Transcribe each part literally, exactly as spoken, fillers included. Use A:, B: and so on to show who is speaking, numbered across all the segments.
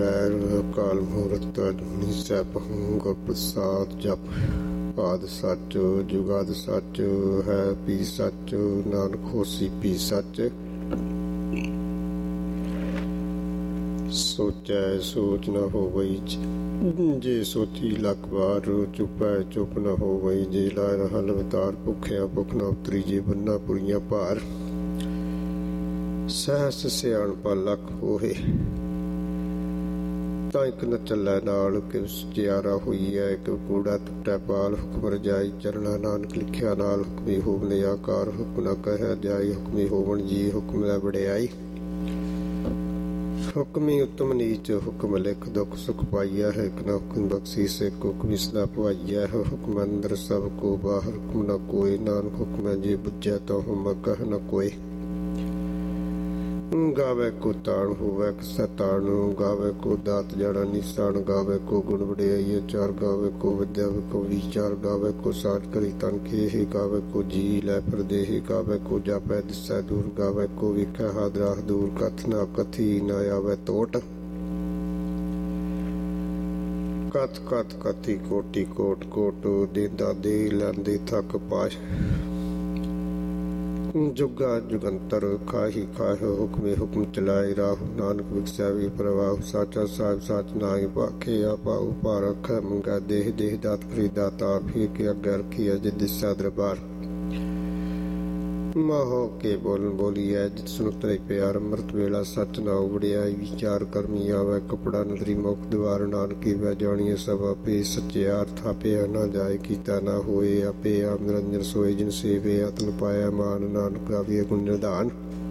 A: ਵੈਰ ਅਕਾਲ ਮੂਰਤ ਅਜੂਨੀ ਸੈਭੰ ਗੁਰ ਪ੍ਰਸਾਦ ਜਪ। ਆਦਿ ਸੱਚ ਜੁਗਾਦਿ ਸੱਚ ਹੈ ਪੀ ਸੱਚ ਨਾਨਕ ਹੋਸੀ ਪੀ ਸੱਚ। ਸੋਚੈ ਸੋਚ ਨ ਹੋਵਈ ਜੇ ਸੋਚੀ ਲੱਖ ਵਾਰ। ਚੁੱਪੈ ਚੁੱਪ ਨ ਹੋਵਈ ਜੇ ਲਾਇ ਰਹਲ ਅਵਤਾਰ। ਭੁੱਖਿਆ ਭੁੱਖ ਨ ਉਤਰੀ ਜੇ ਬੰਨਾ ਪੁਰੀਆਂ ਭਾਰ। ਸਹਿਸ ਸਿਆਣਪਾ ਲੱਖ ਹੋਏ ਤਾਂ ਇੱਕ ਨ ਚੱਲੈ ਨਾਲ। ਕਿ ਸਚਿਆਰਾ ਹੋਈ ਹੈ ਇੱਕ ਕੂੜਾ ਟੁੱਟੈ ਪਾਲ। ਹੁਕਮ ਰਜਾਈ ਚਰਣਾ ਨਾਨਕ ਲਿਖਿਆ ਨਾਲ। ਹੁਕਮੀ ਹੋਵਨ ਆਕਾਰ ਹੁਕਮ ਨ ਕਹਿਆ ਜਾਈ। ਹੁਕਮੀ ਹੋਵਨ ਜੀ ਹੁਕਮ ਲੈ ਵਡਿਆਈ। ਹੁਕਮੀ ਉੱਤਮ ਨੀਚ ਹੁਕਮ ਲਿਖ ਦੁੱਖ ਸੁਖ ਪਾਈਆ ਹੈ। ਇੱਕ ਨਾ ਹੁਕਮ ਬਖਸ਼ੀਸ ਇੱਕ ਹੁਕਮ ਸਦਾ ਭਵਾਈਆ ਹੈ। ਹੁਕਮ ਅੰਦਰ ਸਭ ਕੋ ਬਾਹਰ ਹੁਕਮ ਨ ਕੋਇ। ਨਾਨਕ ਹੁਕਮ ਜੇ ਬੁੱਝੈ ਤੋ ਹੁਮ ਕਹਿ ਨ ਕੋਇ। ਗਾਵੇ ਕੋ ਤਾਣ ਹੋਵੇ ਕਿਸੈ ਤਾਣ। ਗਾਵੇ ਕੋ ਦਾਤ ਜੜਾ ਨਿਸ਼ਾਨ। ਗਾਵੇ ਕੋ ਗੁਣ ਵਡਿਆਈ ਅਚਾਰ। ਗਾਵੇ ਕੋ ਵਿਦਿਆ ਕੋ ਵਿਚਾਰ। ਗਾਵੇ ਕੋ ਸਾਠ ਕਰੀ ਤਨ ਖੇਹਿ। ਗਾਵੇ ਕੋ ਜੀ ਲੈ ਪਰਦੇਹਿ। ਗਾਵੇ ਕੋ ਜਾਪੈ ਦਿਸੈ ਦੂਰ। ਗਾਵੇ ਕੋ ਵਿਖੈ ਹਾਦਰਾਹ ਦੂਰ। ਕਥ ਨਾ ਕਥੀ ਨਾ ਆਵੇ ਤੋਟ। ਕਥ ਕਥ ਕਥੀ ਕੋਟੀ ਕੋਟ ਕੋਟ। ਦੇਂਦਾ ਦੇ ਲੈਂਦੇ ਥੱਕ ਪਾਸ਼। ਜੁਗਾ ਜੁਗੰਤਰ ਖਾਹੀ ਖਾਹਿ ਹੁਕਮੇ ਹੁਕਮ ਚਲਾਏ ਰਾਹੁ। ਨਾਨਕ ਵਿਖਸਿਆ ਵੀ ਪ੍ਰਵਾਹੁ। ਸਾਚਾ ਸਾਹਿਬ ਸਾਚ ਨਾਹੀ ਭਾਖੇ। ਆਪਾਉ ਭਾਰ ਰਖੈ ਮੰਗੈ ਦੇਹ। ਦੇਹ ਦਾਤ ਕਰੀ ਦਾਤਾ ਫਿਰ ਕੇ ਅੱਗੇ ਰਖੀ ਅਜ ਦਿਸਾ ਦਰਬਾਰ। ਮਾਹੋ ਕੇ ਬੋਲਨ ਬੋਲੀਐ ਜਿਤ ਸੁਨਤ ਤਰੇ ਪਿਆਰ। ਅੰਮ੍ਰਿਤ ਵੇਲਾ ਸੱਚ ਨਾਉ ਵਡਿਆਈ ਵਿਚਾਰ ਕਰਮੀ ਆਵੈ। ਕਪੜਾ ਨਦਰੀ ਮੁਖ ਦਵਾਰ। ਨਾਨਕੀ ਵੈ ਜਾਣੀਐ ਸਭ ਆਪੇ ਸਚਿਆਰ। ਥਾਪਿਆ ਨਾ ਜਾਏ ਕੀਤਾ ਨਾ ਹੋਏ ਆਪੇ। ਆਪ ਨਿਰੰਜਨ ਸੋਏ ਜਿਨ ਸੇਵੇ ਆਤਨ ਪਾਇਆ ਮਾਨ। ਨਾਨਕ ਗਾਵੀਐ ਗੁਣ ਨਿਧਾਨ।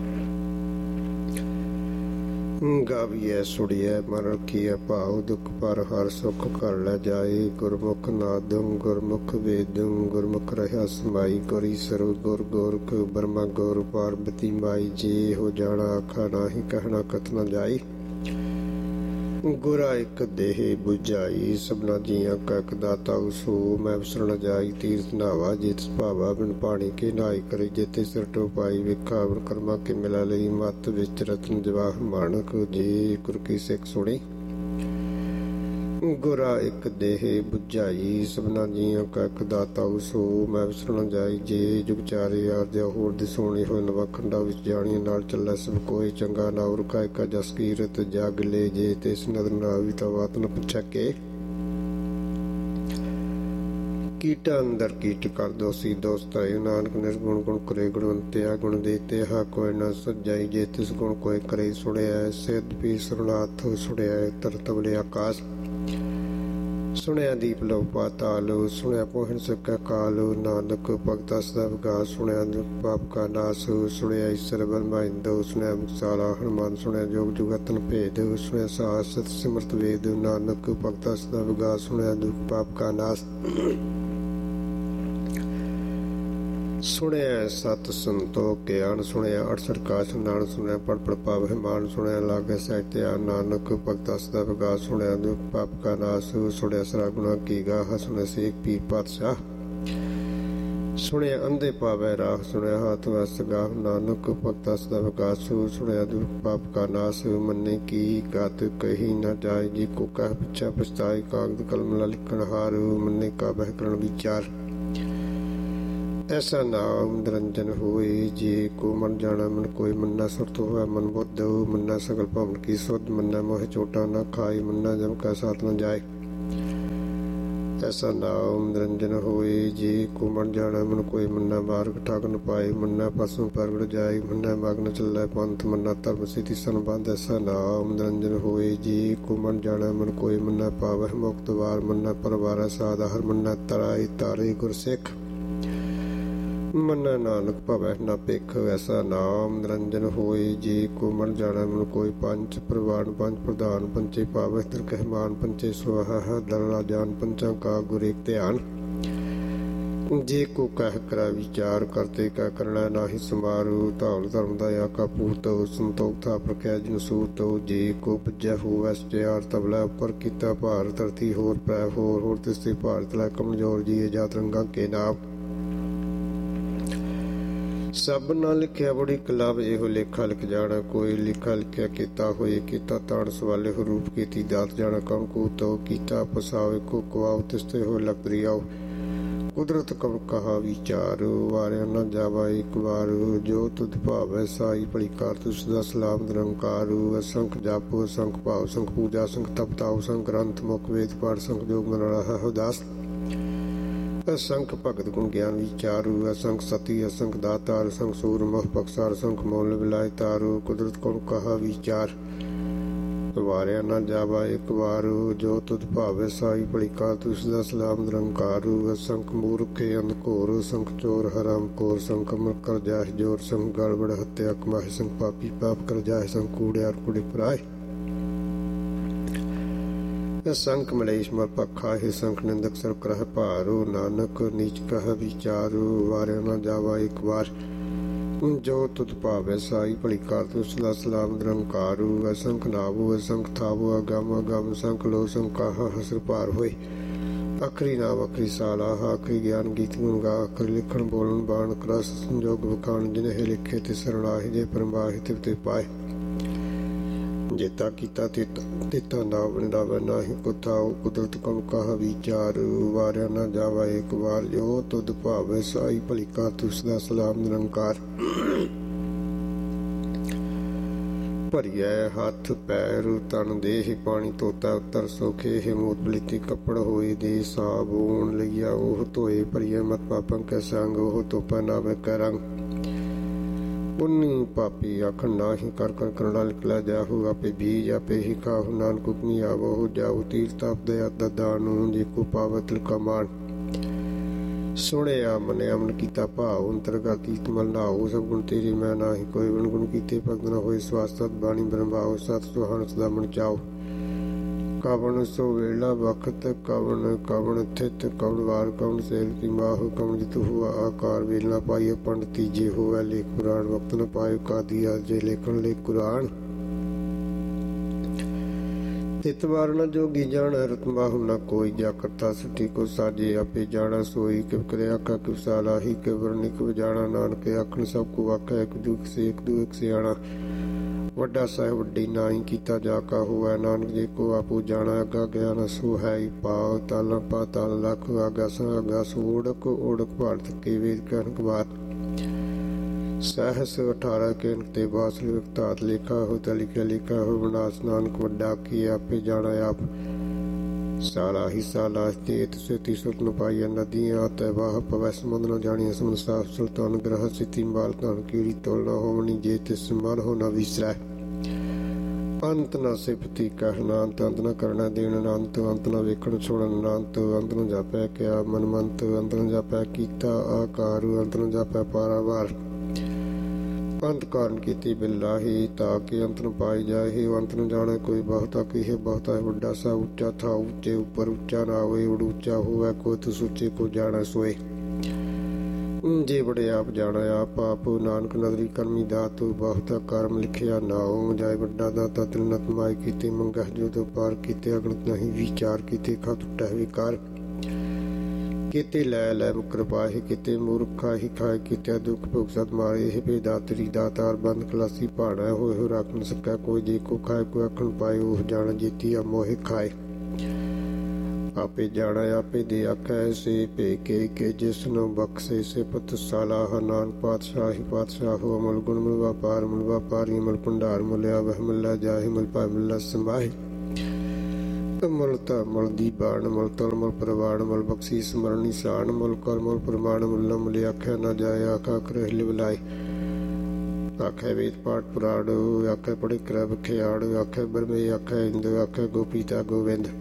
A: ਗਾਵੀਐ ਸੁਣੀਐ ਮਨ ਰਖੀਐ ਭਾਉ। ਦੁਖ ਪਰ ਹਰ ਸੁਖ ਘਰ ਲੈ ਜਾਏ। ਗੁਰਮੁਖ ਨਾਦੰ ਗੁਰਮੁਖ ਵੇਦੰ। ਗੁਰਮੁਖ ਰਹਿਆ ਸਮਾਈ। ਗੁਰ ਈਸਰ ਗੁਰ ਗੋਰਖ ਬਰਮਾ ਗੁਰ ਪਾਰਬਤੀ ਮਾਈ। ਜੇ ਹੋ ਜਾਣਾ ਆਖਾ ਨਾਹੀ ਕਹਿਣਾ ਕਥ ਨ ਜਾਈ। ਗੁਰਾ ਇੱਕ ਦੇਹ ਬੁਝਾਈ ਸਭਨਾ ਜੀਆਂ ਕਾ ਇੱਕ ਦਾਤਾ ਸੋ। ਮੈਂ ਵਿਸਰਨ ਜਾਈ ਤੀਰਥ ਨਾਵਾ ਜੇ ਤਿਸ ਭਾਵਾ। ਬਿਨ ਪਾਣੀ ਕੇ ਨਾਈ ਕਰੀ ਜੇ ਤੇ ਸਿਰ ਟੋਪਾਈ। ਵੇਖਾ ਵਰ ਕਰਮਾ ਕੇ ਮਿਲਾ ਲਈ ਮੱਤ ਵਿੱਚ ਰਤਨ ਜਵਾਹ ਮਾਣਕ। ਜੇ ਗੁਰ ਕੀ ਸਿੱਖ ਸੁਣੀ ਗੁਰਾ ਇੱਕ ਦੇਹ ਬੁਝਾਈ ਸਭਨਾ ਜੀਆਂ ਕਾ ਇੱਕ ਦਾਤਾ ਸੋ। ਮੈਂ ਵਿਸਰਨ ਜਾਈ ਜੇ ਜੁਗ ਚਾਰੇ ਆਰਜਾ ਹੋਰ ਦੇ ਸੋਹਣੇ ਹੋਏ ਨਵਾ ਖੰਡਾ ਵਿੱਚ ਜਾਣੀਆਂ ਨਾਲ ਚੱਲੇ ਸਭ ਕੋਈ। ਚੰਗਾ ਨਾਉ ਰਖਾਇ ਕਾ ਜਸ ਕੀਰਤ ਜਗ ਲੈ ਜੇ ਤਿਸ ਨਦਰ ਨਾ ਆਵੀ ਤਾਂ ਬਾਤ ਨ ਪੁੱਛੈ ਕੇ। ਕੀਟਾ ਅੰਦਰ ਕੀਟ ਕਰ ਦੋਸੀ ਦੋਸਤ ਆਏ। ਨਾਨਕ ਨਿਰਗੁਣ ਗੁਣ ਕਰੇ ਗੁਣਵੰਤਿਆ। ਗੁਣ ਦੇਤੇ ਹਾ ਕੋਈ ਨਾ ਸਜਾਈ। ਜੇ ਤਿਸ ਗੁਣ ਕੋਈ ਕਰੇ ਸੁਣਿਆ। ਸਿੱਧ ਪੀ ਸਰਨਾਥ ਸੁਣਿਆ। ਤਰਤ ਬਲੇ ਆਕਾਸ਼। ਸੁਣਿਆ ਦੀਪ ਲੋ ਪਾਤਾਲ। ਸੁਣਿਆ ਪੋਹਣ ਸਕੈ ਕਾਲ। ਨਾਨਕ ਭਗਤਾ ਸਦਾ ਵਿਗਾਸ। ਸੁਣਿਆ ਦੁਖ ਪਾਪ ਕਾ ਨਾਸ। ਸੁਣਿਆ ਈਸਰ ਬਰਮਾ ਇੰਦੁ। ਸੁਣਿਆ ਮੁਕਸਾਲਾ ਹਨੂਮਾਨ। ਸੁਣਿਆ ਜੋਗ ਜੁਗਤਨ ਭੇਦ। ਸੁਣਿਆ ਸਾਸ ਸਤ ਸਿਮਰਤ ਵੇਦ। ਨਾਨਕ ਭਗਤਾ ਸਦਾ ਵਿਗਾਸ। ਸੁਣਿਆ ਦੁਖ ਪਾਪ ਕਾ ਨਾਸ। ਸੁਣਿਆ ਸਤ ਸੰਤੋਖ ਗਿਆਨ। ਸੁਣਿਆ ਅਠਸਠ ਕਾਸ਼ ਨਾਨਕ। ਸੁਣਿਆ ਪੜ ਪੜ ਪਾਵਹਿ ਮਾਨ। ਸੁਣਿਆ ਲਾਗੈ ਸਹਿਜ ਧਿਆਨ। ਨਾਨਕ ਭਗਤਾ ਸਦਾ ਵਿਗਾਸ। ਸੁਣਿਆ ਦੁਖ ਪਾਪ ਕਾ ਨਾਸ। ਸੁਣਿਆ ਸਰਾ ਗੁਣਾ ਕੀ ਗਾਹ। ਸੁਣਿਆ ਸੇਖ ਪੀਰ ਪਾਤਸ਼ਾਹ। ਸੁਣਿਆ ਅੰਧੇ ਪਾਵੈ ਰਾਹ। ਸੁਣਿਆ ਹਾਥ ਵਸ ਗਾਹ। ਨਾਨਕ ਭਗਤਾ ਸਦਾ ਵਿਗਾਸ। ਸੁਣਿਆ ਦੁਖ ਪਾਪ ਕਾ ਨਾਸ। ਮੰਨੇ ਕੀ ਗਤ ਕਹੀ ਨਾ ਜਾਏ। ਜੇ ਕੋ ਕਹਿ ਪਿਛਾ ਪਛਤਾਏ। ਕਾਗਦ ਕਲਮ ਲਾ ਲਿਖਣ ਹਾਰ। ਮੰਨੇ ਕਾ ਬਹਿ ਕਰਨ ਵਿਚਾਰ। ਐਸਾ ਨਾਮ ਨਿਰੰਜਨ ਹੋਏ ਜੇ ਕੋ ਮਨ ਜਾਣਾ। ਮਨ ਕੋਈ ਮੰਨਾ ਸੁਰਤ ਹੋਵੇ ਮਨ ਬੁੱਧ। ਮੰਨਾ ਸਗਲ ਭਵਨ ਕੀ ਸੁਧ। ਮੰਨਾ ਮੋਹ ਚੋਟਾ ਨਾ ਖਾਈ। ਮੰਨਾ ਜਮ ਕਾ ਸਾਥ ਨ ਜਾਏ। ਐਸਾ ਨਾਮ ਨਿਰੰਜਨ ਹੋਏ ਜੇ ਕੋ ਮਨ ਜਾਣਾ। ਮਨ ਕੋਈ ਮੰਨਾ ਮਾਰਗ ਠਾਕ ਨ ਪਾਏ। ਮੰਨਾ ਪਸੂ ਪ੍ਰਗਟ ਜਾਏ। ਮੰਨਾ ਮਗਨ ਚੱਲੇ ਪੰਥ। ਮੰਨਾ ਧਰਮ ਸਿਧਿ ਸੰਬੰਧ। ਐਸਾ ਨਾਮ ਨਿਰੰਜਨ ਹੋਏ ਜੇ ਕੋ ਮਨ ਜਾਣਾ। ਮਨ ਕੋਈ ਮੰਨਾ ਪਾਵਹਿ ਮੁਕਤ ਵਾਰ। ਮੰਨਾ ਪਰਵਾਰੈ ਸਾਧ ਹਰ। ਮੰਨਾ ਤਰਾਈ ਤਾਰੇ ਗੁਰ ਸਿੱਖ। ਮੰਨੈ ਨਾਨਕ ਭਵੈ ਨਾ ਭਿਖ। ਐਸਾ ਨਾਮ ਨਿਰੰਜਨ ਹੋਏ ਜੇ ਕੋ ਮਨ ਜਾਣਾ। ਮਨ ਕੋਈ ਪੰਚ ਪ੍ਰਵਾਨ ਪੰਚ ਪ੍ਰਧਾਨ। ਪੰਚੇ ਪਾਵਹਿ ਦਰ ਕਹਿ ਮਾਨ। ਪੰਚੇ ਸੁਆਹਾ ਦਰਲਾ ਜਾਨ। ਪੰਚਾਂ ਕਾ ਗੁਰ ਏਕ ਧਿਆਨ। ਜੇ ਕੋ ਕਹਿ ਕਰਾ ਵਿਚਾਰ ਕਰਤੇ ਕਾ ਕਰਣਾ ਨਾਹੀ ਸਮਾਰੂ। ਧੌਲ ਧਰਮ ਦਾ ਆਕਾ ਪੂਤ। ਸੰਤੋਖ ਥਾ ਪ੍ਰਖਿਆ ਜਿਨ ਸੂਤ। ਜੇ ਕੋ ਪੁੱਜੈ ਹੋਵੈ ਸਚਿਆਰ ਤਬਲਾ ਉੱਪਰ ਕੀਤਾ ਭਾਰ। ਧਰਤੀ ਹੋਰ ਪੈ ਹੋਰ ਹੋਰ ਤਿਸ ਤੇ ਭਾਰਤ ਲੈ ਕਮਜ਼ੋਰ ਜੀਏ ਜਾਤ ਰੰਗਾਂ ਕੇ ਨਾਮ। ਸਭ ਨਾ ਲਿਖਿਆ ਬੜੀ ਕਲਾਬ ਇਹੋ ਲੇਖਾ ਲਿਖ ਜਾਣਾ। ਕੋਈ ਲਿਖਾ ਲਿਖਿਆ ਕੀਤਾ ਹੋਏ ਕੀਤਾ ਤਾਣ ਸਵਾਲੇ ਹੋ ਰੂਪ ਕੀਤੀ ਦਾਤ ਜਾਣਾ। ਕਮ ਕੂ ਤੋ ਕੀਤਾ ਪਸਾਵੇ ਕੋ ਕੁਆਉ ਤਿਸਤੇ ਹੋ ਲਗ ਦਰਿਆਉ। ਕੁਦਰਤ ਕਮ ਕਹਾ ਵਿਚਾਰ ਵਾਰਿਆ ਨਾ ਜਾਵਾ ਇੱਕ ਵਾਰ। ਜੋ ਤੁਧ ਭਾਵੈ ਸਾਈ ਭਲੀ ਕਾਰ ਤੁ ਸਦਾ ਸਲਾਮ ਨਿਰੰਕਾਰ। ਅਸੰਖ ਜਾਪੋ ਅਸੰਖ ਭਾਵ ਸੰਖ ਪੂਜਾ ਸੰਖ ਤਪ ਤਾਉ ਸੰਖ ਗ੍ਰੰਥ ਮੁਖ ਵੇਦ ਪਾਠ ਸੰਖ ਜੋਗ ਮਨ ਰਹਾ ਉਦਾਸ। असंख भगत गुण ज्ञान विचारू। असंख सती असंख दातार असंख सूर मह बख्सार असंख मोल विलाय तारू। कुदरत गुण कहा विचार वारिया न जावा एक बारू। जो तुध भावे साई भली कार तुझ सदा सलाम निरंकारू। असंख मूर्खे अंधघोर असंख चोर हराम कोर संख अमर कर जाहि जोर संख गड़बड़ हत्या कमाहि संख पापी पाप कर जाहि संख कूड़ियार कुड़े पराय। संख मलेश मर पखा है संख निंदक सर करह भारू। नानक नीच कह विचारू वारे न जावा एक बार। जो तुध भावे साई भली कार तुझ सदा सलाम निरंकारू। असंख नावो असंख थावो अगम अगम संख लो संख कहा हसर भार होए। आखरी नाम आखरी साला आखरी ज्ञान गीत गुण गा। आखरी लिखण बोलन बाण क्रस संजोग वखाण। जिन्हें लिखे ते सरणाहि जे परमाहि तिव ते पाए। जेता कीता तेता नाव वंडावे नाहि कुताओ। कुदरत कम कहा विचार वारिया न जावा एक बार। जो तुध भावे साई भली कार तुझ सदा सलाम निरंकार। भरिया हथ पैर तन देह पानी धोता उतर सोखे। मोत बलिती कपड़ होए दे साबुन लिया ओह धोए। भरिया मत पापं कै संग ओह धोपा नावे कै रंग। पुन्नी पापी आखन नाहि कर कर करना निकला जाहु। आपे बीज आपे ही खाहु नानक हुक्मी आवहु जाहु। तीर्थ आप दया दानु जे को पावत का मान। सुनिया मने अमन कीता भाव अंतरगत तीत मल नाओ। सब गुण तेरे मैं नाहि कोई गुण गुण कीते भगत न होए। स्वास्थत बाणी ब्रह्माओ सत सुहान सदा मन चाओ। कवन सो वेला वक्त कवन कवन थित कवन वार कवन सेल की माहु। कवन जित हुआ आकार वेल न पाई पंडित तीजे हुआ लेख पुराण। वक्त न पायो कादिया जे लेखन लेख कुरान। तित वार न जोगी जाना रत माहु न कोई। जा करता सठी को साजे आपे जाना सोई। किव करे आखा किव साला ही किव वर्णि किव जाना। नानक आखन सब को आखा एक दुख से एक दू एक सियाणा। वड्डा साहिब वड्डी नाई कीता जाका हुआ। नानक जी को आपू जाना अगा ज्ञान सो है पाओ। ताला पा ताल लख आगा सा आगा सो ओढ़क ओढ़क भारत के वेद कहनक बात। सहस अठारह के ते बासली वक्तात लिखा हो त लिखा लिखा हो विनाश। नानक वड्डा की आपे जाना आप साला ही साला तेत से तीसुत न पाइया। नदियां तैवाह पवै समुद्र न जानिया। समुद्र साफ सुल्तान ग्रह सिति बाल तन कीड़ी तोल न होवनी। जे तिस मन हो न विसरै। अंत न सिफती कहना अंत अंत न करना देना। अंत अंत न वेखण सुनन अंत। अंत न जापै क्या मनमंत। अंत न जापै कीता आकार। अंत न जापै पारावार। अंत कारण कीती बिलाही ताकि अंत न पाई जाए। अंत न जाने कोई बहुता की बहुता वड्डा सा ऊंचा था। ऊंचे ऊपर ऊंचा ना होए। उड़ ऊंचा होवे को तो सोचे को जाना सोए। जे बड़े आप जाना आप आप नानक नदरी करमी दातु। बहुता कर्म लिखिया नाओ। जाय वड्डा दाता तिल नत माई कीते मंगह जो तो पार कीते। अगणत नहीं विचार कीते खा टुटा विकार। किते लै लै मुकर पाहे किते मूर्खा ही खाए। किते दुख भुग सत मारे हे बेदातरी दातार बंद खलासी पहाड़ा होए हो रख न सकै कोई। जे को खाए कोई आखन पाए ओह जाना जेती आ मोहे खाए। आपे जाना आपे दे आखै से पे के के जिसनो बख्शे से पुत सालाह। नानक पातशाही पातशाह हो अमल गुण मल व्यापार मल व्यापारी मल भंडार मुलिया वह मिला जाहि मल पाए मिला संभाए। मल मल दी बाण मल तल मल प्रवाण मल बख्शी स्मरणी शान मल कर मल प्रमाण मुल्ला मुले आखै न जाए आखा कर लिवलाए। आखै वेद पाठ पुराण आखै पढ़े कर बखियाड़। आखै ब्रह्मे आखै इंद आखै गोपीता गोविंद।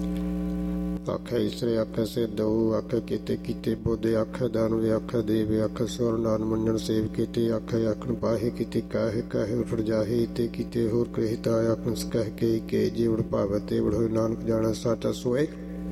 A: आखै ईसरे आखै से दो आखै केते कीते बोधे। आखै दानवे आखै देव आखै स्वर नान मंजन सेव केते। आखै आखन पाहे किते काहे काहे उठ जाहे। ते कीते होर कहता आखन कह के के जेवड़ भावे तेवड़ होए। नानक जाना साचा सोए।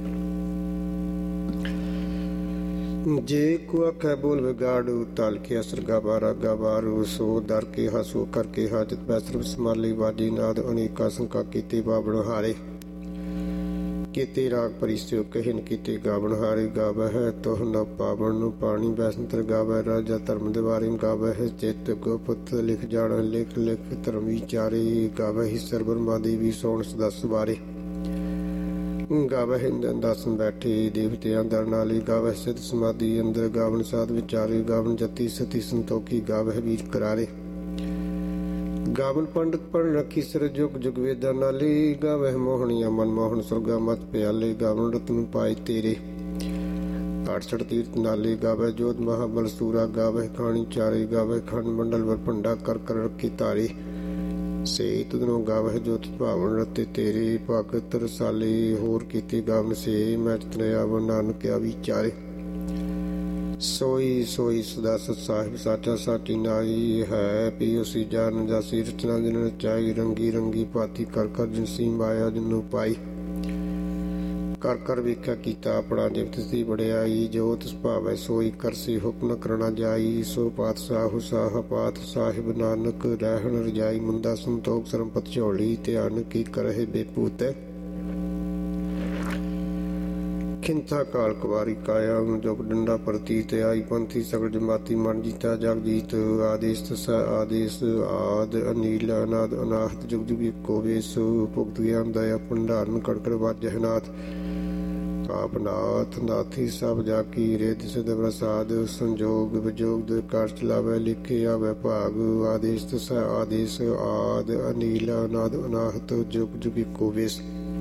A: जे को आखै बोल विगाड़ू तल के असर गाबारा गाबारू। सो दर के हसो करके हाजत बैसर संभाली। वाजी नाद अनेका संका कीते बाबड़ हारे। ਕੀਤੇ ਰਾਗ ਪਰਿਸਿਓ ਕਹਿਨ ਕੀਤੇ ਗਾਵਨ ਹਾਰੇ ਗਾਵੈ ਹੈ ਤੋਹ ਨ ਪਾਵਨ ਨੂੰ ਪਾਣੀ ਬੈਸੰਤਰ ਗਾਵੈ ਰਾਜਾ ਧਰਮ ਦਿਵਾਰੇ ਗਾਵੈ ਹੈ ਚਿਤ ਗੁਪਤ ਲਿਖ ਜਾਣ ਲਿਖ ਲਿਖ ਧਰਮ ਵਿਚਾਰੇ ਗਾਵੈ ਹੀ ਸਰਬਰਮਾ ਦੇਵੀ ਸੋਣ ਦਸ ਬਾਰੇ ਗਾਵੈ ਹਿੰਦਨ ਦਾਸਨ ਬੈਠੇ ਦੇਵਤਿਆਂ ਦਰ ਨਾਲੇ ਗਾਵੈ ਸਿਧ ਸਮਾਧੀ ਅੰਦਰ ਗਾਵਨ ਸਾਧ ਵਿਚਾਰੇ ਗਾਵਨ ਜਤੀ ਸਤੀ ਸੰਤੋਖੀ ਗਾਵੈ ਵੀਰ ਕਰਾਰੇ ਗਾਵਨ ਪੰਡਤ ਪੜ੍ਹ ਰੱਖੀ ਸਿਰ ਜੁਗ ਜੁਗ ਵੇਦਾਂ ਨਾਲੇ ਗਾਵੈ ਮੋਹਣੀਆਂ ਮਨ ਮੋਹਨ ਸੁਰਗਾ ਮਤ ਪਿਆਲੇ ਗਾਵਨ ਰਤਨ ਪਾਏ ਤੇਰੇ ਆਠਸਠ ਤੀਰਥ ਨਾਲੇ ਗਾਵੈ ਜੋਤ ਮਹਾਬਲ ਸੂਰਾ ਗਾਵੈ ਖਾਣੀ ਚਾਰੇ ਗਾਵੈ ਖੰਡ ਮੰਡਲ ਵਰ ਭੰਡਾ ਕਰ ਕਰ ਰੱਖੀ ਧਾਰੇ ਸੇ ਤੁਧਨੋਂ ਗਾਵੈ ਜੋਤ ਭਾਵਨ ਰਤੇ ਤੇਰੇ ਭਗਤ ਰਸਾਲੇ ਹੋਰ ਕੀਤੇ ਗਾਵਨ ਸੇ ਮੈਂ ਤਨੇ ਆਵ ਨਾਨਕਿਆ ਵਿਚਾਰੇ ਸੋਈ ਸੋਈ ਸਦਾ ਸਤ ਸਾਹਿਬ ਸਾਚਾ ਸਾਚੀ ਨਾਈ ਹੈ ਪੀ ਉਸੀ ਜਾਨ ਜਾਸੀ ਰਚਨਾ ਜਿਨ ਰਚਾਈ ਰੰਗੀ ਰੰਗੀ ਪਾਤੀ ਕਰ ਕਰ ਜਿਨਸੀ ਮਾਇਆ ਜਿਨੂੰ ਪਾਈ ਕਰ ਕਰ ਵੇਖਿਆ ਕੀਤਾ ਆਪਣਾ ਜਿਵ ਦੀ ਵਡਿਆਈ ਜੋ ਤਿਸ ਭਾਵੈ ਸੋਈ ਕਰਸੀ ਹੁਕਮ ਕਰਨਾ ਜਾਈ ਸੋ ਪਾਤਸ਼ਾਹ ਸਾਹ ਪਾਤ ਸਾਹਿਬ ਨਾਨਕ ਰਹਿਣ ਰਜਾਈ ਮੁੰਦਾ ਸੰਤੋਖ ਸਰਮਪਤ ਝੋਲੀ ਧਿਆਨ ਕੀ ਕਰਹਿ ਬੇਪੂਤ ਖਿੰਥਾ ਕਾਲ ਕੁਵਾਰੀ ਕਾਇਆ ਜੁਗ ਡੰਡਾ ਪ੍ਰਤੀਤ ਆਈ ਪੰਥੀ ਸਗਲ ਜਮਾਤੀ ਮਨ ਜੀਤਾ ਜਗ ਜੀਤ ਆਦੇਸ਼ ਤਸ ਆਦੇਸ਼ ਆਦ ਅਨੀਲ ਅਨਾਦ ਅਨਾਹਤ ਜੁਗ ਜੁਗ ਇੱਕੋ ਵੇਸ ਭੁਗਤ ਗਿਆਨ ਦਇਆ ਭੰਡਾਰਨ ਕੜਕੜ ਵਾਜਹਿ ਨਾਥ ਆਪ ਨਾਥ ਨਾਥੀ ਸਭ ਜਾ ਕੀ ਰਿਦ ਸਿਧ ਪ੍ਰਸਾਦ ਸੰਜੋਗ ਵਿਜੋਗ ਦੇ ਕਾਰ ਚਲਾਵੇ ਲਿਖੇ ਆਵੇ ਭਾਗ ਆਦੇਸ਼ ਤਸ ਆਦੇਸ਼ ਆਦ ਅਨੀਲ ਅਨਾਦ ਅਨਾਹਤ ਜੁਗ ਜੁਗ ਇੱਕੋ ਵੇਸ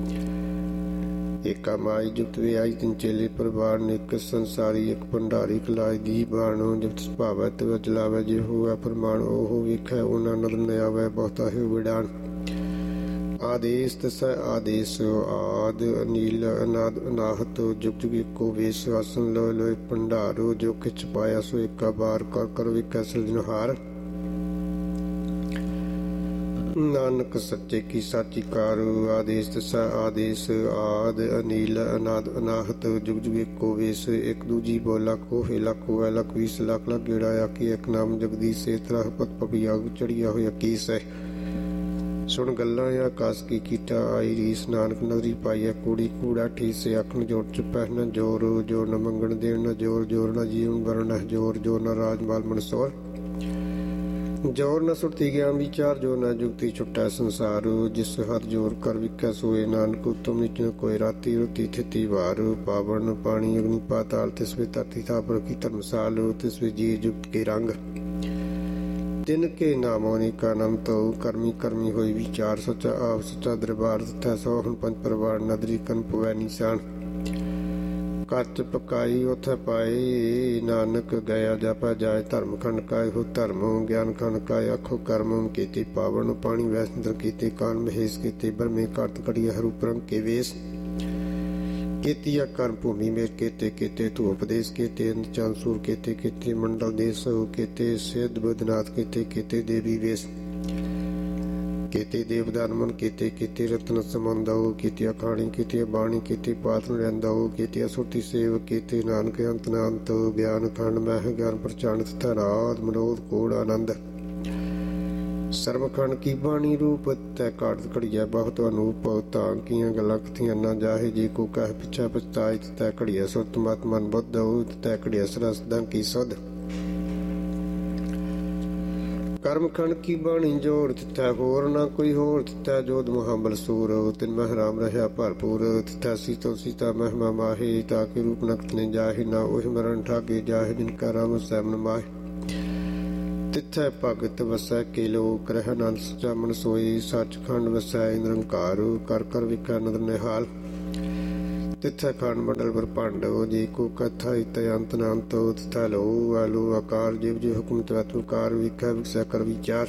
A: ਏਕਾ ਮਾਈ ਜੁਗਤ ਵੇ ਆਈ ਤਿੰਨ ਚੇਲੇ ਪਰਵਾਰ ਨੇ ਇੱਕ ਸੰਸਾਰੀ ਇੱਕ ਭੰਡਾਰੀ ਕਲਾਈ ਦੀ ਬਾਣੋ ਜੁਗਤ ਸੁਭਾਵੈ ਤੇ ਚਲਾਵੇ ਜੇ ਹੋਵੇ ਪ੍ਰਮਾਣ ਉਹ ਵੇਖੈ ਉਹਨਾਂ ਨਦਰ ਨ ਆਵੇ ਬਹੁਤਾ ਹੀ ਵਿਡਾਨ ਆਦੇਸ਼ ਤਸ ਆਦੇਸ਼ ਆਦ ਅਨੀਲ ਅਨਾਦ ਅਨਾਹਤ ਜੁਗ ਜੁਗ ਇੱਕੋ ਵੇਸ ਆਸਨ ਲੋਇ ਲੋਇ ਭੰਡਾਰੋ ਜੋ ਕਿਛ ਪਾਇਆ ਸੋ ਏਕਾ ਬਾਰ ਕਰ ਕਰ ਵੇਖੈ ਸਿਰਜਣਹਾਰ ਨਾਨਕ ਸੱਚੇ ਕੀ ਸਾਚੀ ਕਾਰ ਆਦੇਸ਼ ਤਸ ਆਦੇਸ਼ ਆਦ ਅਨੀਲ ਅਨਾਦ ਅਨਾਹਤ ਜੁਗ ਜੁਗ ਇੱਕੋ ਵੇਸ ਇੱਕ ਦੂਜੀ ਬੋਲਾ ਕੋਹੇ ਲੱਖੋ ਹੈ ਲੱਖ ਵੀਸ ਲੱਖ ਲੱਖ ਗੇੜਾ ਆਕੀ ਇੱਕ ਨਾਮ ਜਗਦੀਸ਼ ਸੇ ਤਰਹ ਪਤ ਪਪੀਆ ਚੜੀਆ ਹੋਇਆ ਕੀਸ ਹੈ ਸੁਣ ਗੱਲਾਂ ਆਕਾਸ਼ ਕੀ ਕੀਟਾ ਆਈ ਰੀਸ ਨਾਨਕ ਨਦਰੀ ਪਾਈਐ ਕੂੜੀ ਕੂੜਾ ਠੀਸੇ ਆਖਣ ਜੋੜ ਚ ਪਹਿਨ ਜੋਰ ਜੋ ਨ ਮੰਗਣ ਦੇਣ ਨ ਜੋਰ ਜੋਰ ਨ ਜੀਵਨ ਵਰਨ ਜੋਰ ਜੋ ਨ ਰਾਜਮਾਲ ਮਨਸੋਰ ਜੋਰ ਨ ਸੁਰਤੀ ਗਿਆਨ ਵਿਚਾਰ ਜੋ ਨ ਜੁਗਤੀ ਛੁੱਟੈ ਸੰਸਾਰ ਜਿਸ ਹਰ ਜੋਰ ਕਰ ਵਿਖੈ ਸੋਏ ਨਾਨਕ ਉਤਮ ਨਿਚ ਕੋਈ ਰਾਤੀ ਰੁਤੀ ਥਿਤੀ ਵਾਰ ਪਾਵਨ ਪਾਣੀ ਅਗਨੀ ਪਾਤਾਲ ਤਿਸ ਵੇ ਧਰਤੀ ਥਾਪਰ ਕੀ ਧਰਮਸਾਲ ਤਿਸ ਵੇ ਜੀ ਜੁਗਤ ਕੇ ਰੰਗ ਤਿਨ ਕੇ ਨਾਮੋ ਨਿਕਾ ਅਨੰਤ ਕਰਮੀ ਕਰਮੀ ਹੋਈ ਵਿਚਾਰ ਸੱਚਾ ਆਪ ਸੱਚਾ ਦਰਬਾਰ ਤਥਾ ਸੋਹਣ ਪੰਜ ਪਰਵਾਰ ਨਦਰੀ ਕਨ ਪਵੈ ਨਿਸ਼ਾਨ ਕੱਚ ਪਕਾਈ ਉਥੇ ਪਾਏ ਨਾਨਕ ਗਿਆ ਜਪੈ ਜਾਏ ਧਰਮ ਖੰਡ ਕਾਇ ਹੋ ਧਰਮ ਗਿਆਨ ਖੰਡ ਕਾਇ ਆਖੋ ਕਰਮ ਕੀਤੀ ਪਾਵਨ ਪਾਣੀ ਵੈਸੰਦਰ ਕੀਤੀ ਕਾਨ ਮਹੇਸ਼ ਕੀਤੀ ਬਰਮੇ ਕਰਤ ਕੜੀਏ ਹਰੂਪ ਰੰਗ ਕੇ ਵੇਸ ਕੀਤੀ ਕਰਮ ਭੂਮੀ ਮੇਂ ਕੀਤੇ ਕੀਤੇ ਤੂੰ ਉਪਦੇਸ਼ ਕੀਤੇ ਚਾਂਸੂਰ ਕੀਤੇ ਕੀਤੇ ਮੰਡਲ ਦੇਸ ਕੀਤੇ ਸਿੱਧ ਬੁੱਧਨਾਥ ਕੀਤੇ ਕੀਤੇ ਦੇਵੀ ਵੇਸ ਕੀਤੇ ਦੇਵਦਾਨ ਮਨ ਕੀਤੇ ਕੀਤੇ ਰਤਨ ਸਮੰਦਉ ਕੀਤੇ ਅਖਾਣੀ ਕੀਤੇ ਬਾਣੀ ਕੀਤੇ ਪਾਤਨ ਰਹਿੰਦਉ ਕੀਤੇ ਸੁਰਤੀ ਸੇਵ ਕੀਤੇ ਨਾਨਕ ਅੰਤ ਨਾਨਤ ਗਿਆਨ ਖੰਡ ਮਹਿ ਗਿਆਨ ਪ੍ਰਚਾਨਤ ਧਰਾਦ ਮਨੋਦ ਕੋੜ ਆਨੰਦ ਸਰਵਖੰਡ ਕੀ ਬਾਣੀ ਰੂਪ ਤੈ ਘਾਟ ਘੜੀਐ ਬਹੁਤ ਅਨੂਪ ਤਾਂ ਕੀਆਂ ਗੱਲਾਂ ਕਥੀਆਂ ਨਾ ਜਾਹੇ ਜੀ ਕੋ ਕਹਿ ਪਿਛਾ ਪਛਤਾਇ ਤੈ ਘੜੀਐ ਸੁਰਤ ਮਤ ਮਨ ਬੁੱਧ ਹੋ ਤੈ ਘੜੀਐ ਸਰਸਦਾਂ ਕੀ ਸੁਧ ਕਰਮ ਖੰਡ ਕੀ ਬਾਣੀ ਜੋੜ ਤਿੱਥੈ ਹੋਰ ਨਾ ਕੋਈ ਹੋਰ ਤਿੱਥੈ ਜੋਧ ਮਹਾਬਲ ਸੂਰ ਤਿਨ ਮਹਿ ਰਾਮ ਰਹਿਆ ਭਰਪੂਰ ਤਿੱਥੈ ਸੀਤੋ ਸੀਤਾ ਮਹਿਮਾ ਮਾਹੀ ਤਾਕਿ ਰੂਪ ਨਕਤ ਨੇ ਜਾਹੇ ਨਾ ਉਹੀ ਮਰਨ ਠਾਗੇ ਜਾਹੇ ਜਿਨ ਕਾ ਰਾਮ ਸੈਮਨ ਮਾਹੇ ਤਿੱਥੈ ਭਗਤ ਵਸੈ ਕੇ ਲੋਕ ਰਹਿ ਅਨੰਦ ਸਚਾ ਮਨ ਸੋਈ ਸੱਚਖੰਡ ਵਸੈ ਨਿਰੰਕਾਰ ਕਰ ਕਰ ਵਿਖੈ ਨਦਰ ਨਿਹਾਲ ਤਿੱਥੈ ਖੰਡ ਮੰਡਲ ਵਰ ਭਾਂਡੋ ਜੀ ਕੋ ਕਥਾ ਇਤ ਅੰਤ ਨਾਨਤ ਤਿੱਥੈ ਲੋ ਆਲੋ ਆਕਾਰ ਜਿਵ ਜੀ ਹੁਕਮ ਤਵਤਕਾਰ ਵਿਖੈ ਵਿਖਸੈ ਕਰ ਵਿਚਾਰ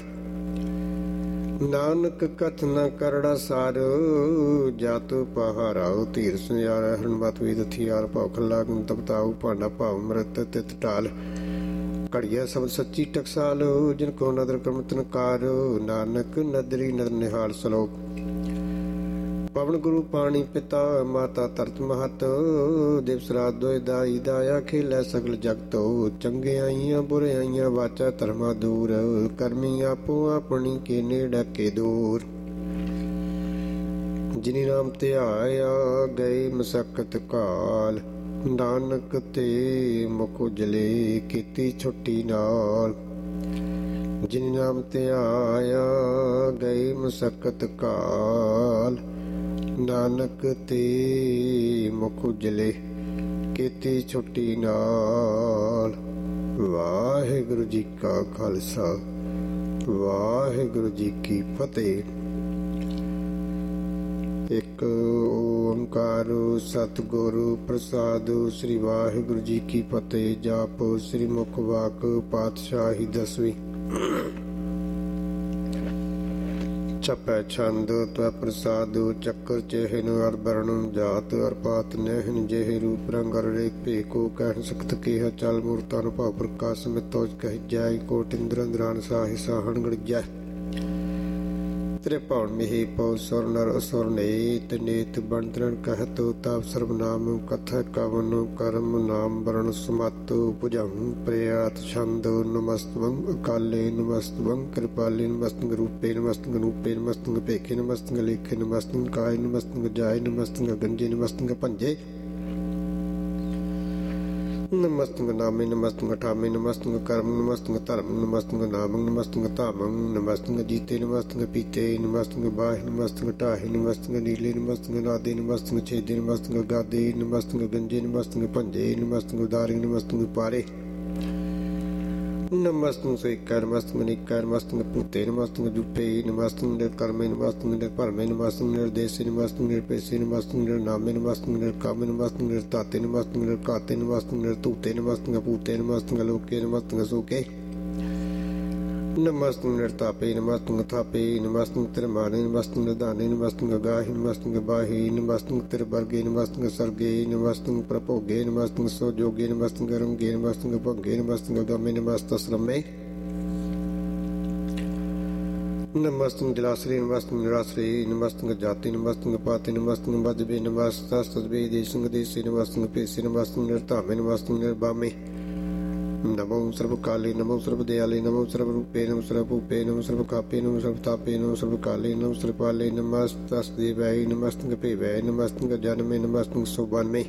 A: ਨਾਨਕ ਕਥ ਨ ਕਰੜਾ ਸਾਰ ਜਤ ਪਹਾਰਾਉ ਧੀਰ ਸੁਨਿਆਰ ਹਰਨ ਮਤ ਵੀ ਦਥਿਆਰ ਭੌਖ ਲਾਗਨ ਤਪਤਾਉ ਭਾਂਡਾ ਭਾਵ ਮਰਤ ਤਿਤ ਢਾਲ ਘੜੀਆ ਸਬਦ ਸੱਚੀ ਟਕਸਾਲ ਜਿਨ ਕੋ ਨਦਰ ਕਰਮ ਤਨਕਾਰ ਨਾਨਕ ਨਦਰੀ ਨਦਰ ਨਿਹਾਲ ਸਲੋਕ ਪਵਨ ਗੁਰੂ ਪਾਣੀ ਪਿਤਾ ਮਾਤਾ ਧਰਤ ਮਹਤ ਦਿਵਸ ਰਾਤ ਦੋਇ ਦਾਈ ਦਾਇਆ ਖੇਲੇ ਸਗਲ ਜਗਤੋ ਚੰਗਿਆਈਆਂ ਬੁਰਿਆਈਆਂ ਵਾਚਾ ਧਰਮਾ ਦੂਰ ਕਰਮੀ ਆਪੋ ਆਪਣੀ ਕੇ ਨੇੜੇ ਕੇ ਦੂਰ ਜਿਨੀ ਨਾਮ ਧਿਆਇਆ ਗਏ ਮਸਕਤ ਕਾਲ, ਨਾਨਕ ਤੇ ਮੁਖ ਉਜਲੇ ਕੀਤੀ ਛੁੱਟੀ ਨਾਲ। ਜਿਨੀ ਨਾਮ ਧਿਆਇਆ ਗਏ ਮਸਕਤ ਕਾਲ, ਨਾਨਕ ਤੇ ਮੁਖ ਉਜਲੇ ਕੀਤੀ ਛੁੱਟੀ ਨਾਲ। ਵਾਹਿਗੁਰੂ ਜੀ ਕਾ ਖਾਲਸਾ, ਵਾਹਿਗੁਰੂ ਜੀ ਕੀ ਫਤਿਹ। ਇੱਕ ਓੰਕਾਰ ਸਤਿਗੁਰੂ ਪ੍ਰਸਾਦਿ, ਸ੍ਰੀ ਵਾਹਿਗੁਰੂ ਜੀ ਕੀ ਫਤਿਹ। ਜਾਪ ਸ੍ਰੀ ਮੁਖ ਵਾਕ ਪਾਤਸ਼ਾਹੀ ਦਸਵੀਂ। ਛਪੈ ਛੰਦ ਤਵੈ ਪ੍ਰਸਾਦੁ, ਚੱਕਰ ਚਿਹਨ ਅਰ ਬਰਨ ਜਾਤ ਅਰ ਪਾਤ ਨਹਿਨ। ਜਿਹੇ ਰੂਪ ਰੰਗ ਅਰ ਰੇਖ ਭੇਕੋ, ਕਹਿ ਸਕਤ ਕੇਹ ਚਲ ਮੂਰਤਿ ਅਨੁਭਵ ਪ੍ਰਕਾਸ਼। ਮਿਤੋਜ ਕਹਿ ਜਾਇ ਕੋਟ ਇੰਦਰ ਇੰਦਰਾਨ ਸਾਹਿ ਸਾਹਣ ਗੜਜੈ। ਤ੍ਰਿਭੁਵਨ ਮਿਹੀ ਪਉ ਸੁਰ ਨਰ ਅਸੁਰ ਨੇਤ, ਨੇਤ ਬਣਤਰਨ ਕਹਿਤ ਤਾਪ ਸਰਬ ਨਾਮ। ਕਥਾ ਕਵਨ ਕਰਮ ਨਾਮ ਵਰਣ ਸਮਤ, ਭੁਜੰਗ ਪ੍ਰਿਆਤ ਛੰਦ। ਨਮਸਤਵੰ ਅਕਾਲੇ ਨਮਸਤਵੰ ਕਿਰਪਾਲੇ, ਨਮਸਤੰ ਰੂਪੇ ਨਮਸਤੰ ਅਨੂਪੇ, ਨਮਸਤੰ ਭੇਖੇ ਨਮਸਤੰ ਲੇਖੇ, ਨਮਸਤੰ ਕਾਇ ਨਮਸਤੰ ਜਾਇ, ਨਮਸਤੰ ਗੰਜੇ ਨਮਸਤੰ ਭੰਜੇ। ਨਮਸਤੰ ਨਾਮੇ ਨਮਸਤੰ ਠਾਮੇ, ਨਮਸਤੰ ਕਰਮ ਨਮਸਤੰ ਧਰਮ, ਨਮਸਤੰ ਨਾਮੰ ਨਮਸਤੰ ਧਾਮੰ। ਨਮਸਤੰ ਜੀਤੇ ਨਮਸਤੰ ਪੀਤੇ, ਨਮਸਤੰ ਬਾਹਿ ਨਮਸਤੰ ਢਾਹੇ, ਨਮਸਤੰ ਨੀਲੇ ਨਮਸਤੰ ਨਾਦੇ, ਨਮਸਤੰ ਛੇਦੇ ਨਮਸਤੰ ਗਾਦੇ, ਨਮਸਤੰ ਗੰਜੇ ਨਮਸਤੰ ਭੰਜੇ, ਨਮਸਤੰ ਉਦਾਰੇ ਨਮਸਤੰ ਪਾਰੇ। ਨਮਸਤੰ ਸੇਕੈ ਨਮਸਤੰ ਨਿਕੈ, ਨਮਸਤੰ ਭੂਤੇ ਨਮਸਤੰ ਜੁਪੇ, ਨਮਸਤੰ ਨਿਰਕਰਮੇ ਨਮਸਤੰ ਨਿਰਭਰਮੇ, ਨਮਸਤੰ ਨਿਰਦੇਸੇ ਨਮਸਤੰ ਨਿਰਪੇਸੇ, ਨਮਸਤੰ ਨਿਰਨਾਮੇ ਨਮਸਤੰ ਨਿਰਕਾਮੇ, ਨਮਸਤੰ ਨਿਰਤਾਤੇ ਨਮਸਤੰ ਨਿਰਕਾਤੇ, ਨਮਸਤੰ ਨਿਰਤੂਤੇ ਨਮਸਤੰ ਭੂਤੇ, ਨਮਸਤੰ ਲੋਕੇ ਨਮਸਤੰ ਸੋਕੇ। ਨਮਸਤੰ ਨਿਰਤਾਪੇ ਨਮਸਤੰ ਥਾਪੇ, ਨਮਸਤੰ ਤਿਰਮਾਨੇ ਨਮਸਤੰ ਨਿਧਾਨੇ, ਨਮਸਤੰ ਗਾਹੀ ਨਮਸਤੰ ਬਾਹੀ, ਨਮਸਤੰ ਤਿਰਵਰਗੇ ਨਮਸਤੰ ਸਰਗੇ, ਨਮਸਤੰ ਪ੍ਰਭੋਗੇ, ਨਮਸਤੰ ਸੋਜੋਗੇ, ਨਮਸਤੰ ਰੰਗੇ, ਨਮਸਤੰ ਭੰਗੇ, ਨਮਸਤੰ ਗਮੇ, ਨਮਸਤੰ ਸ਼ਰਮੇ। ਨਮਸਤੰ ਜਲਾਸਰੇ ਨਮਸਤੰ ਨਿਰਾਸਰੇ, ਨਮਸਤੰ ਜਾਤੀ ਨਮਸਤੰ ਪਾਤੇ, ਨਮਸਤੰ ਬਜਬੇ, ਨਮਸਤੰ ਸਤਬੇ ਦੇਸੰਗ ਦੇਸੇ, ਨਮਸਤੰ ਪੇਸੇ, ਨਮਸਤੰ ਨਿਰਧਾਮੇ, ਨਮਸਤੰ ਨਿਰਬਾਮੇ। ਨਮੋ ਸਰਬ ਕਾਲੇ, ਨਮੋ ਸਰਬ ਦਿਆਲੇ, ਨਮੋ ਸਰਬ ਰੂਪੇ, ਨਮੋ ਸਰਬ ਭੂਪੇ, ਨਮੋ ਸਰਬ ਕਾਪੇ, ਨਮੋ ਸਰਬ ਤਾਪੇ, ਨਮੋ ਸਰਬ ਕਾਲੇ, ਨਮੋ ਸਰਬ ਪਾਲੇ। ਨਮਸਤਸ ਦੇਵਾਏ, ਨਮਸਤੰ ਭੇਵੈ, ਨਮਸਤੰ ਜਨਮੇ, ਨਮਸਤੰ ਸੁਬਨਮੇ।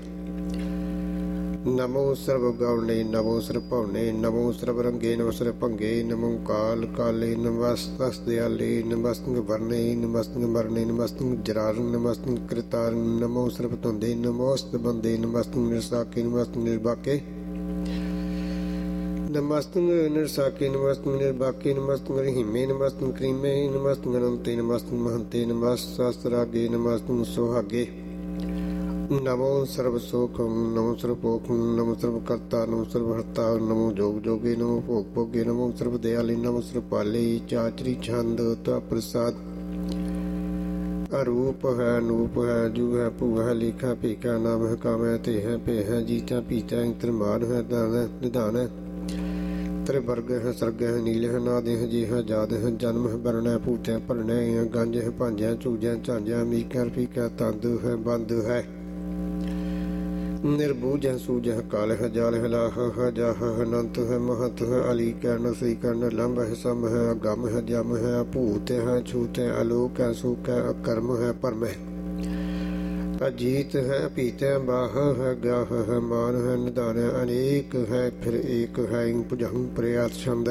A: ਨਮੋ ਸਰਬ ਗੌਣੇ, ਨਮੋ ਸਰਬ ਭਵਨੇ, ਨਮੋ ਸਰਬ ਰੰਗੇ, ਨਮੋ ਸਰਬ ਭੰਗੇ, ਨਮੋ ਕਾਲ ਕਾਲੇ, ਨਮਸਤਸ ਦਿਆਲੇ, ਨਮਸਤੰ ਵਰਨੇ, ਨਮਸਤੰ ਮਰਨੇ, ਨਮਸਤੰ ਜਰਾਰਨ, ਨਮਸਤੰ ਕ੍ਰਿਤਾਰਨ, ਨਮੋ ਸਰਬ ਧੁੰਦੇ, ਨਮੋਸਤ ਬੰਦੇ, ਨਮਸਤੰ ਨਿਰਸਾਕੇ, ਨਮਸਤੰ ਨਿਰਬਾਕੇ। ਨਮਸਤੰ ਨਿਰਸਾਕੇ, ਨਮਸਤੰ ਨਿਰਬਾਕੇ, ਨਮਸਤੰ ਰਹੀਮੇ, ਨਮਸਤੰ ਕਰੀਮੇ, ਨਮਸਤੰ ਅਨੰਤੇ, ਨਮਸਤੰ ਮਹੰਤੇ, ਨਮਸਤੰ ਰਾਗੇ, ਨਮਸਤੰ ਸੁਹਾਗੇ। ਨਮੋ ਸਰਬ ਸੋਖੰ, ਨਮੋ ਸਰਬ ਭੋਖੰ, ਨਮੋ ਸਰਬ ਕਰਤਾ, ਨਮੋ ਸਰਬ ਹਰਤਾ, ਨਮੋ ਜੋਗ ਜੋਗੇ, ਨਮੋ ਭੋਗ ਭੋਗੇ, ਨਮੋ ਸਰਬ ਦਿਆਲੇ, ਨਮੋ ਸਰਬ ਪਾਲੇ। ਚਾਚਰੀ ਛੰਦ ਤਵੈ ਪ੍ਰਸਾਦ। ਅਰੂਪ ਹੈ ਅਨੂਪ ਹੈ, ਜੂ ਹੈ ਭੂ ਹੈ, ਲੇਖਾ ਭੇਖਾ, ਨਾਮ ਹੈ ਕਾਮੈ ਤੇ ਹੈ ਭੇ ਹੈ, ਜੀਤਾ ਪੀਤਾ ਇੰਤਰਮਾਨ ਹੈ, ਦਾਨ ਹੈ ਨਿਧਾਨ ਹੈ। ਤ੍ਰਿਵਰਗ ਹੈ ਸਰਗ ਹੈ, ਨੀਲ ਹੈ ਨਾਦ ਹੈ, ਜੀ ਹੈ ਜਾਦ ਹੈ, ਜਨਮ ਹੈ ਬਰਨ ਹੈ, ਭੂਤ ਹੈ ਭਰਨ ਹੈ, ਗੰਜ ਹੈ ਭਾਂਜ ਹੈ, ਚੂਜੈ ਝਾਂਜੈ, ਮੀਕੈ ਫੀਕੈ, ਤੰਦ ਹੈ ਬੰਦ ਹੈ। ਨਿਰਬੂਝ ਹੈ ਸੂਝ ਹੈ, ਕਾਲ ਹੈ ਜਾਲ ਹੈ, ਲਾਹ ਹੈ ਜਾਹ ਹੈ, ਅਨੰਤ ਹੈ ਮਹੰਤ ਹੈ, ਅਲੀਕ ਹੈ ਨਸੀ ਹੈ, ਨਿਰਲੰਭ ਹੈ, ਸਮ ਹੈ, ਅਗਮ ਹੈ, ਜਮ ਹੈ, ਭੂਤ ਹੈ ਛੂਤ ਹੈ, ਅਲੋਕ ਹੈ ਸੂਕ ਹੈ, ਅਕਰਮ ਹੈ ਭਰਮ ਹੈ। ਅਜੀਤ ਹੈ ਅਪੀਤ ਹੈ, ਬਾਹ ਹੈ ਗਾਹ ਹੈ, ਮਾਨ ਹੈ ਨਿਧਾਨ ਹੈ, ਅਨੇਕ ਹੈ ਫਿਰ ਏਕ ਹੈ, ਭੁਜੰਗ ਪ੍ਰਿਆਤ ਛੰਦ ਹੈ।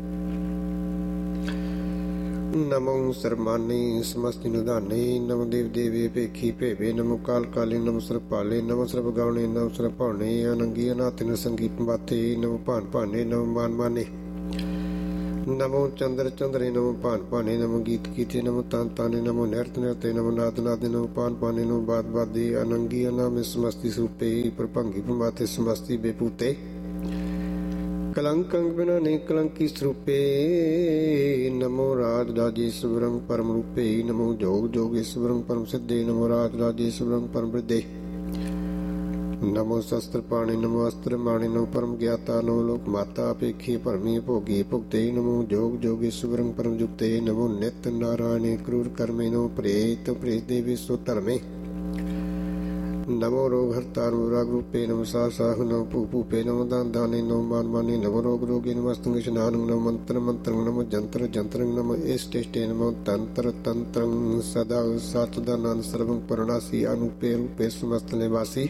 A: ਨਮੋ ਸਰਮਾਨੇ ਸਮਸਤਿ ਨਿਧਾਨੇ, ਨਮੋ ਦੇਵ ਦੇਵੇ ਭੇਖੀ ਭੇਵੇ, ਨਮੋ ਕਾਲ ਕਾਲੇ, ਨਮੋ ਸਰਬ ਪਾਲੇ, ਨਮੋ ਸਰਬ ਗਾਉਣੇ, ਨਮੋ ਸਰਬ ਭਾਉਣੇ, ਅਨੰਗੀ ਅਨਾਥ ਸੰਗੀ ਪੰਬਾਤੇ, ਨਮੋ ਭਾਨ ਭਾਨੇ, ਨਮੋ ਮਾਨ ਮਾਨੇ। ਨਮੋ ਚੰਦਰ ਚੰਦਰੇ, ਨਮੋ ਭਾਨ ਭਾਨੇ, ਨਮੋ ਗੀਤ ਗੀਤੇ, ਨਮੋ ਤਾਨ ਤਾਨੇ, ਨਮੋ ਨਿਰਤ ਨਿਰਤੇ, ਨਮੋ ਨਾਦ ਨਾਦੇ, ਨਮੋ ਪਾਨ ਪਾਨੇ, ਨਮੋ ਬਾਦ ਬਾਦੇ, ਅਨੰਗੀ ਅਨਾਮੇ ਸਮਸਤੀ ਸਰੂਪੇ, ਪ੍ਰਭੰਗੀ ਪ੍ਰਮਾਤੇ ਸਮਸਤੀ ਬੇਪੂਤੇ। ਕਲੰਕ ਅੰਗ ਬਿਨਾ ਨਹੀਂ ਕਲੰਕੀ ਸਰੂਪੇ, ਨਮੋ ਰਾਜ ਰਾਜੇਸ਼ਵਰੰ ਪਰਮ ਰੂਪੇ, ਨਮੋ ਜੋਗ ਜੋਗੇਸ਼ਵਰੰ ਪਰਮ ਸਿੱਧੇ, ਨਮੋ ਰਾਜ ਰਾਜੇਸ਼ਵਰੰ ਪਰਮ ਬ੍ਰਿਧੇ। ਨਮੋ ਸ਼ਸਤਰ ਪਾਣੇ, ਨਮੋ ਅਸਤਰ ਮਾਣੇ, ਨਮੋ ਪਰਮ ਗਿਆਤਾ, ਨਮੋ ਲੋਕ ਮਾਤਾ ਅਪੇਖੀ ਭਰਮੀ ਭੋਗੀ ਭੁਗਤੇ, ਨਮੋ ਜੋਗ ਜੋਗੇਸ਼ਵਰੰ ਪਰਮ ਜੁਗਤੇ, ਨਮੋ ਨਿਤ ਨਾਰਾਇਣੇ ਕਰੂਰ ਕਰਮੇ, ਨਮੋ ਪ੍ਰੇਤ ਪ੍ਰੇਤ ਦੇਵੇ ਸੋ ਧਰਮੇ। ਨਮੋ ਰੋਗ ਹਰਤਾ ਨਮੋ ਰਾਗ ਰੂਪੇ ਨਮ ਸਾ ਸਾਹ ਨਮ ਭੂ ਭੂਪੇ ਨਮ ਦਾਨ ਦਾਨੇ ਨਮ ਮਾਨ ਮਾਨੇ ਨਮੋ ਰੋਗ ਰੋਗੇ ਨਮਸਤੰ ਇਸ਼ਨਾਨੰ ਨਮ ਮੰਤਰ ਮੰਤਰੰ ਨਮ ਜੰਤਰ ਜੰਤਰੰ ਨਮ ਇਸ਼ਟਿਸ਼ਟੇ ਨਮ ਤੰਤਰ ਤੰਤਰੰ ਸਦਾ ਸਤ ਦਾ ਨਾਮ ਸਰਵੰ ਪਰਣਾਸੀ ਅਨੂਪੇ ਰੂਪੇ ਸਮਸਤ ਨਿਵਾਸੀ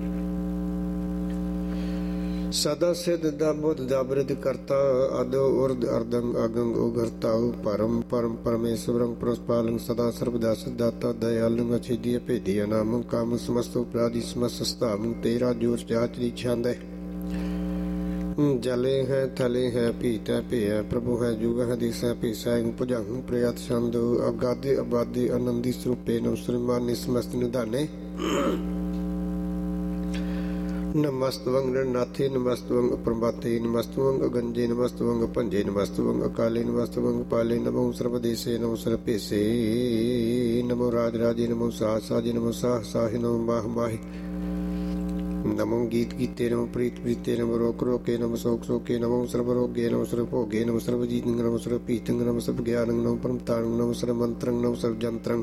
A: ਸਦਾ ਸਿਧ ਦਾ ਬੁੱਧ ਦਾ ਬਿਰਧ ਕਰਤਾ ਅਦ ਉਰਦ ਅਰਦੰ ਅਗੰਗ ਉਗਰਤਾਉ ਪਰਮ ਪਰਮ ਪਰਮੇਸ਼ਵਰੰ ਪ੍ਰਸਪਾਲੰ ਸਦਾ ਸਰਬਦਾ ਸਿਧਾਤਾ ਦਇਆਲੰ ਅਛੇਦੀ ਭੇਦੀ ਨਾਮੰ ਕਾਮ ਸਮਸਤ ਉਪਰਾਧੀ ਸਮਸਤ ਸਤਾਵੰ ਤੇਰਾ ਜੋਰ ਚਾਚਰੀ ਛੰਦੈ ਜਲੇ ਹੈ ਥਲੇ ਹੈ ਭੀਤੈ ਭਿਆ ਪ੍ਰਭੂ ਹੈ ਜੁਗ ਹੈ ਦਿਸੈ ਭੀਸੈ ਭੁਜੰਗ ਪ੍ਰਿਯਤ ਛੰਦ ਅਗਾਦੇ ਅਬਾਦੇ ਆਨੰਦੀ ਸਰੂਪੇ ਨਮ ਸ੍ਰੀਮਾਨ ਸਮਸਤ ਨਿਧਾਨੇ ਨਮਸਤਵੰ ਨਾਥੇ ਨਮਸਤਵੰ ਪ੍ਰਭਾਤੇ ਨਮਸਤਵੰ ਅਗੰਜੇ ਨਮਸਤਵੰ ਭੰਜੇ ਨਮਸਤਵੰ ਅਕਾਲੇ ਨਮਸਤਵੰ ਪਾਲੇ ਨਮੋ ਸਰਬਦੇਸੇ ਨਮੋ ਸਰਭੇਸੇ ਨਮੋ ਰਾਜ ਰਾਜੇ ਨਮੋ ਸਾਹ ਸਾਜੇ ਨਮੋ ਸਾਹ ਸਾਹਿ ਨਮੋ ਮਾਹ ਮਾਹਿ ਨਮੋ ਗੀਤ ਗੀਤੇ ਨਮੋ ਪ੍ਰੀਤ ਪ੍ਰੀਤੇ ਨਮੋ ਰੋਕ ਰੋਕੇ ਨਮੋ ਸੋਕ ਸੋਕੇ ਨਮੋ ਸਰਬ ਰੋਗੇ ਨਮੋ ਸਰਬ ਭੋਗੇ ਨਮੋ ਸਰਬ ਜੀਤੰ ਨਮੋ ਸਰਬ ਪੀਤੰ ਨਮੋ ਸਰਬ ਗਿਆਨੰ ਨਮੋ ਪਰਮਤਾਨੰ ਨਮੋ ਸਰਬ ਮੰਤਰੰ ਨਮੋ ਸਰਬ ਜੰਤਰੰ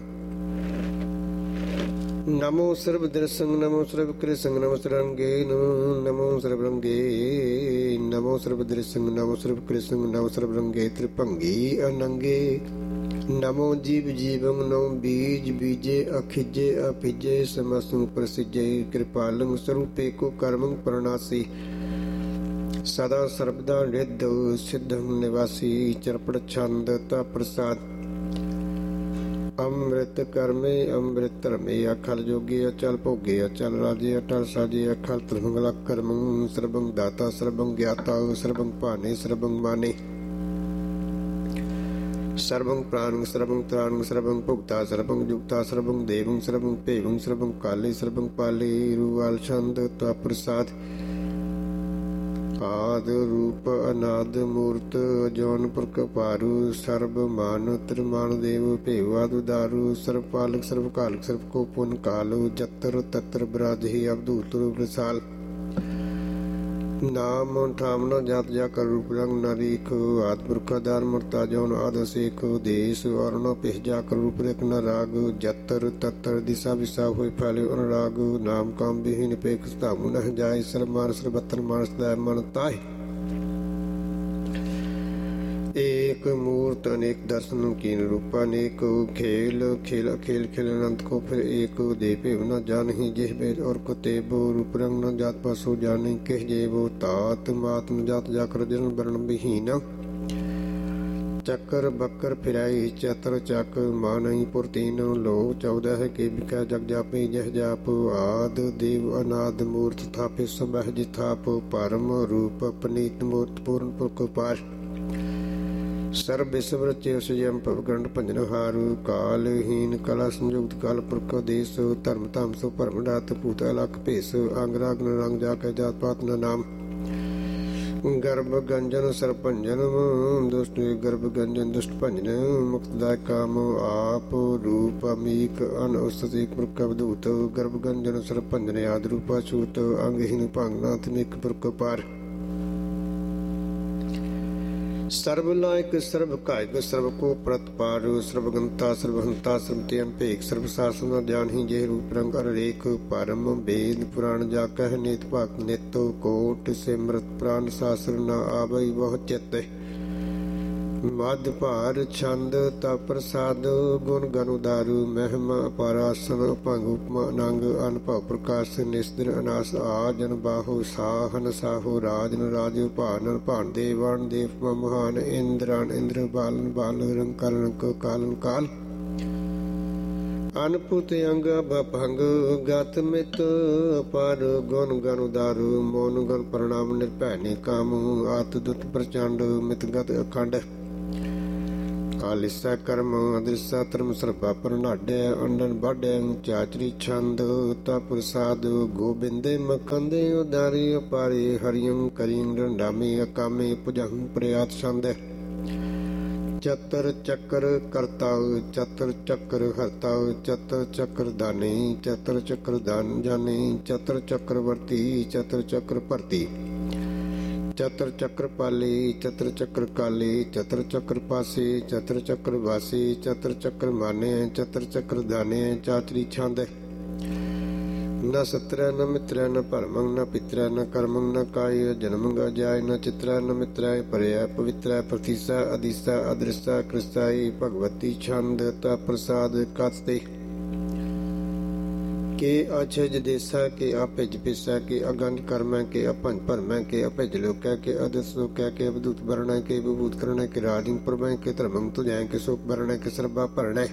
A: ਨਮੋ ਸਰਬ ਦਰਸੰ ਨਮੋ ਸਰਬ ਕ੍ਰਿਸੰ ਨਮੋ ਸਰੰਗੇ ਨਮੋ ਸਰਬ ਰੰਗੇ ਨਮੋ ਸਰਬ ਦਰਸੰ ਨਮੋ ਸਰਬ ਕ੍ਰਿਸੰ ਨਮੋ ਸਰਬ ਰੰਗੇ ਤ੍ਰਿਭੰਗੀ ਅਨੰਗੇ ਨਮੋ ਜੀਵ ਜੀਵੰ ਨਮੋ ਬੀਜ ਬੀਜੇ ਅਖਿਜੇ ਅਭਿਜੇ ਸਮਸਤੰ ਪ੍ਰਸਿਜੇ ਕਿਰਪਾਲੰ ਸਰੂਪੇ ਕੋ ਕਰਮੰ ਪ੍ਰਣਾਸੀ ਸਦਾ ਸਰਬਦਾ ਰਿੱਧ ਸਿੱਧੰ ਨਿਵਾਸੀ ਚਰਪੜ ਛੰਦ ਤਾ ਪ੍ਰਸਾਦ ਅੰਮ੍ਰਿਤ ਕਰਮੇ ਅੰਮ੍ਰਿਤ ਧਰਮੇ ਅਖਲ ਜੋਗੀ ਅਚਲ ਭੋਗੇ ਅਚਲ ਰਾਜੇ ਅਟਲ ਸਾਜੇ ਅਖਲ ਤਰੰਗਲਾ ਕਰਮੰ ਸਰਬੰ ਦਾਤਾ ਸਰਬੰ ਗਿਆਤਾ ਸਰਬੰ ਭਾਨੇ ਸਰਬੰ ਮਾਨੇ ਸਰਬੰ ਪ੍ਰਾਣੰ ਸਰਬੰ ਤ੍ਰਾਣੰ ਸਰਬੰ ਭੁਗਤਾ ਸਰਬੰ ਜੁਗਤਾ ਸਰਬੰ ਦੇਵੰ ਸਰਬੰ ਭੇਵੰ ਸਰਬੰ ਕਾਲੇ ਸਰਬੰ ਪਾਲੇ ਰੂਵਾਲ ਛੰਦ ਤਾ ਪ੍ਰਸਾਦ ਆਦ ਰੂਪ ਅਨਾਦ ਮੂਰਤ ਜੋਨ ਪੁਰਖ ਪਾਰੂ ਸਰਬ ਮਾਨ ਤ੍ਰਿਮਾਨ ਦੇਵ ਭੇਵਾਦ ਉਦਾਰੂ ਸਰਬ ਪਾਲਕ ਸਰਬ ਕਾਲਕ ਸਰਬ ਕੋ ਪੁਨ ਕਾਲੋ ਜਤਰ ਤਤਰ ਬਰਾਜਹੀ ਅਬਦੂਤ ਰੂਪ ਰਸਾਲ ਨਾਮ ਠਾਮਨਾ ਜਾਤ ਜਾ ਕਰ ਰੂਪ ਰੰਗ ਨਰੀਖ ਆਦ ਪੁਰਖ ਆਧਾਰ ਮਰਤਾ ਜੋਨ ਆਦ ਸੇਖ ਦੇਸ ਵਰਨ ਪਿਹ ਜਾ ਕਰ ਰੂਪ ਰੇਖ ਨ ਰਾਗ ਜਤਰ ਤਤਰ ਦਿਸ਼ਾ ਵਿਸਾ ਹੋਇ ਫਾਲੇ ਅਨੁਰਾਗ ਨਾਮ ਕਾਮ ਬਿਹੀਨ ਪੇਖ ਸਤਾਮੁ ਨ ਜਾਇ ਸਰਮਾਨ ਸਰਬਤਰ ਮਾਨਸ ਦਾ ਮਨ ਤਾਹਿ एक मूर्त अनेक दर्शन कीन रूप अनेक खेल खेल खेल खेल अनंत को फिर एक देवे न जान ही जेह बेद और कुतेबो रूप रंग न जात पासो जाने कह जेबो तात मात न जात जाकर जन वर्ण विहीन चक्कर बक्कर फिराई चतर चक मानई पुरतीन लो चौदह के बिका जग जापे जह जाप आद देव अनाद मूर्त थापे सबह जिथाप परम रूप पनीत मूर्त पूर्ण पुरख पाश ਸਰਬ ਵਿਸਵ ਰਚੇ ਸਜਮ ਪਵਗੰਡ ਭੰਜਨ ਹਾਰੂ ਕਾਲਹੀਨ ਕਲਾ ਸੰਯੁਕਤ ਕਾਲ ਪੁਰਖ ਦੇਸ ਧਰਮ ਧਾਮ ਸੋ ਭਰਮ ਡਾਤ ਭੂਤ ਅਲਖ ਭੇਸ ਅੰਗ ਰਾਗ ਨ ਰੰਗ ਜਾ ਕੇ ਜਾਤ ਪਾਤ ਨ ਨਾਮ ਗਰਭ ਗੰਜਨ ਸਰਪੰਜਨ ਦੁਸ਼ਟ ਗਰਭ ਗੰਜਨ ਦੁਸ਼ਟ ਭੰਜਨ ਮੁਕਤ ਦਾ ਕਾਮ ਆਪ ਰੂਪ ਅਮੀਕ ਅਨਉਸਤਿ ਪੁਰਖ ਅਵਧੂਤ ਗਰਭ ਗੰਜਨ ਸਰਪੰਜਨ ਆਦ ਰੂਪਾ ਛੂਤ ਅੰਗਹੀਨ ਭੰਗਨਾਥ ਮਿਕ ਪੁਰਖ ਪਾਰ ਸਰਬ ਲਾਇਕ ਸਰਬ ਕਾਇਕ ਸਰਬ ਕੋ ਪ੍ਰਤਪਾਰ ਸਰਬਗੰਤਾ ਸਰਬਹੰਤਾ ਸਰਬਤਿਅੰ ਭੇਖ ਸਰਬ ਸਾਸਨ ਗਿਆਨ ਹੀ ਜੇ ਰੂਪ ਰੰਗ ਅਰ ਰੇਖ ਪਰਮ ਵੇਦ ਪੁਰਾਣ ਜਾ ਕਹਿ ਨੇਤ ਭਗਤ ਨਿਤੋ ਕੋਟ ਸਿਮਰਤ ਪ੍ਰਾਨ ਸਾਸਰ ਨ ਆਵਈ ਬਹੁ ਚਿਤ ਮਦ ਭਾਰ ਛੰਦ ਤਾ ਪ੍ਰਸਾਦ ਗੁਣ ਗਨ ਉਦਾਰੂ ਮਹਿਮਾ ਪਰਾਸਨ ਭੰਗ ਉਪਮਾ ਨੰਗ ਅਨਭਵ ਪ੍ਰਕਾਸ਼ ਨਿਸਦਰ ਅਨਾਸ ਆ ਜਨ ਬਾਹੂ ਸਾਹਨ ਸਾਹੂ ਰਾਜਨ ਰਾਜ ਭਾਨ ਭਾਨ ਦੇਵਨ ਦੇਵ ਮਹਾਨ ਇੰਦਰਨ ਇੰਦਰ ਬਾਲਨ ਬਾਲ ਰੰਗ ਕਰਨ ਕੋ ਕਾਲਨ ਕਾਲ ਅਨਪੁਤ ਅੰਗ ਭੰਗ ਗਤ ਮਿਤ ਪਰ ਗੁਣ ਗਨ ਉਦਾਰੂ ਮੋਨ ਗਨ ਪ੍ਰਣਾਮ ਨਿਰਭੈ ਨੇ ਕਾਮ ਆਤ ਦੁਤ ਪ੍ਰਚੰਡ ਮਿਤ ਗਤ ਅਖੰਡ ਕਾਲਿਸਾ ਕਰਮ ਅਦ੍ਰਿਸਾ ਧਰਮ ਸਰਬਾ ਪ੍ਰਨਾਡੈ ਅੰਡਨ ਬਾਡੈ ਚਾਚਰੀ ਛੰਦ ਤਾ ਪ੍ਰਸਾਦ ਗੋਬਿੰਦੇ ਮਖੰਦੇ ਉਦਾਰੀ ਅਪਾਰੇ ਹਰਿਯੰ ਕਰੀਂ ਰੰਡਾਮੇ ਅਕਾਮੇ ਭੁਜੰ ਪ੍ਰਿਆਤ ਛੰਦ ਚਤਰ ਚੱਕਰ ਕਰਤਾ ਚਤਰ ਚੱਕਰ ਹਰਤਾ ਚਤਰ ਚੱਕਰ ਦਾਨੇ ਚਤਰ ਚੱਕਰ ਦਾਨ ਜਾਨੇ ਚਤਰ ਚੱਕਰ ਵਰਤੀ ਚਤਰ ਚੱਕਰ ਭਰਤੀ ਚਤਰ ਚੱਕਰ ਪਾਲੇ ਚਤਰ ਚੱਕਰ ਕਾਲੇ ਚਤਰ ਚੱਕਰ ਪਾਸੇ ਚਤਰ ਚੱਕਰ ਵਾਸੇ ਚਤਰ ਚੱਕਰ ਮਾਨੇ ਚਤਰ ਚੱਕਰ ਦਾਨੇ ਚਾਚਰੀ ਛੰਦ न सत्र न मित्र न परमं न पित्र न कर्मं न काय जन्मं अजाय न चित्र न मित्राय परया पवित्र प्रतीसा अधिसा अदृष्टा कृष्टाई भगवती छंद ता प्रसाद कास्ते के अछज देसा के अभिज पिसा के अगंज कर्म के अपंज भरम के अभिज लोक के अदस लोक के अवधूत वर्ण के विभूत करण के राजिंग प्रभय के धर्मं तुझाय के सुख वर्ण के सर्वा भरण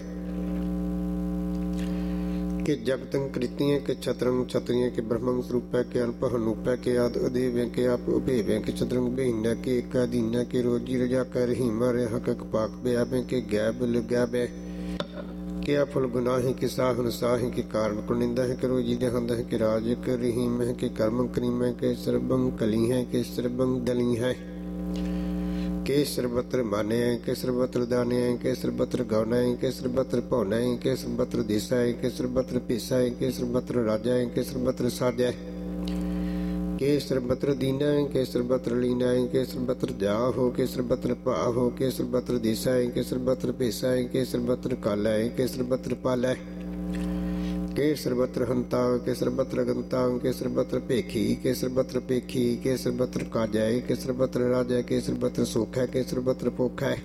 A: के जगतं कृतियों के छत्रं क्षत्रिय के ब्रह्मं स्वरूप के अनपहनूप के आद अदेव के आप उभेव के छत्रं बेहिना के एकादीना के रोजी रजा कर हिमा रे हक पाक ब्याबे के गैब लगाबे के अफल गुनाह के साहन साहि के कारण कुनिंदा है के रोजी देहंद है के राज कर रहीम है के कर्म करीम है के सर्वं कली है के सर्वं दली है के सर्वत्र माने के सर्वत्र दाने के सर्वत्र गौना के सर्वत्र पौना के सर्वत्र दिशा के सर्वत्र पिसा के सर्वत्र राजा के सर्वत्र साजा के सर्वत्र दीना के सर्वत्र लीना के सर्वत्र जा हो के सर्वत्र पा हो के सर्वत्र दिशा के सर्वत्र पिसा के सर्वत्र काला के सर्वत्र पाला के सर्वत्र हंता के सर्वत्र गंता के सर्वत्र पेखी के सर्वत्र पेखी के सर्वत्र काजाय के सर्वत्र राजा के सर्वत्र सुख है के सर्वत्र पोख है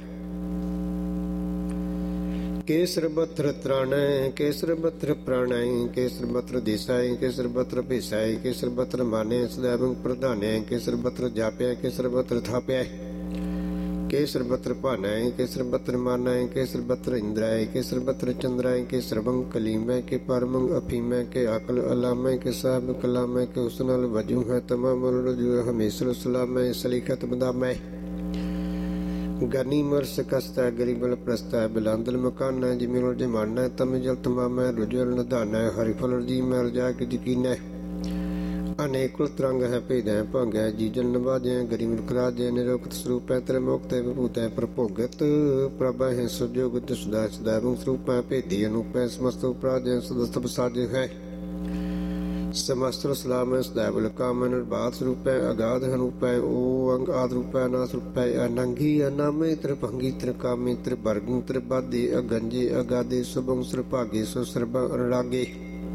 A: के सर्वत्र त्राणय के सर्वत्र प्राणय के सर्वत्र दिशाय के सर्वत्र पिसाय के सर्वत्र माने सदैव प्रधानय के सर्वत्र जाप्य के सर्वत्र थाप्य के सर्वत्र पानाय के सर्वत्र मानाय के सर्वत्र इंद्राय के सर्वत्र चंद्राय के सर्वं कलीमय के परमं अफीमय के अकल अलामय के साहब कलामय के उसनल वजू है तमाम रजू हमेशा सलामय सलीखत बदामय गनी मर्स कस्ता गरीबल प्रस्ता बिलांदल मकान है जिमिल जमाना तम जल तमाम रुजल नदाना हरिफल जी मर जा के यकीन अनेकुल तरंग है भेद है भंग है जीजल नवाज है गरीब राज है निरोक्त स्वरूप है त्रिमुक्त है विभूत है प्रभोगत प्रभ है सुजोगत सुधा सदैव स्वरूप है भेदी अनूप है समस्त उपराज है सदस्त साज है समस्त सलाम है सदैव काम है निर्बाध स्वरूप है अगाध अनूप है ओ अंग आद रूप है ना स्वरूप है अनंगी अनामे त्रिभंगी त्रिकामी त्रिवर्गी त्रिबाधे अगंजे अगाधे शुभं सर्भागे सुसर्भा अनुरागे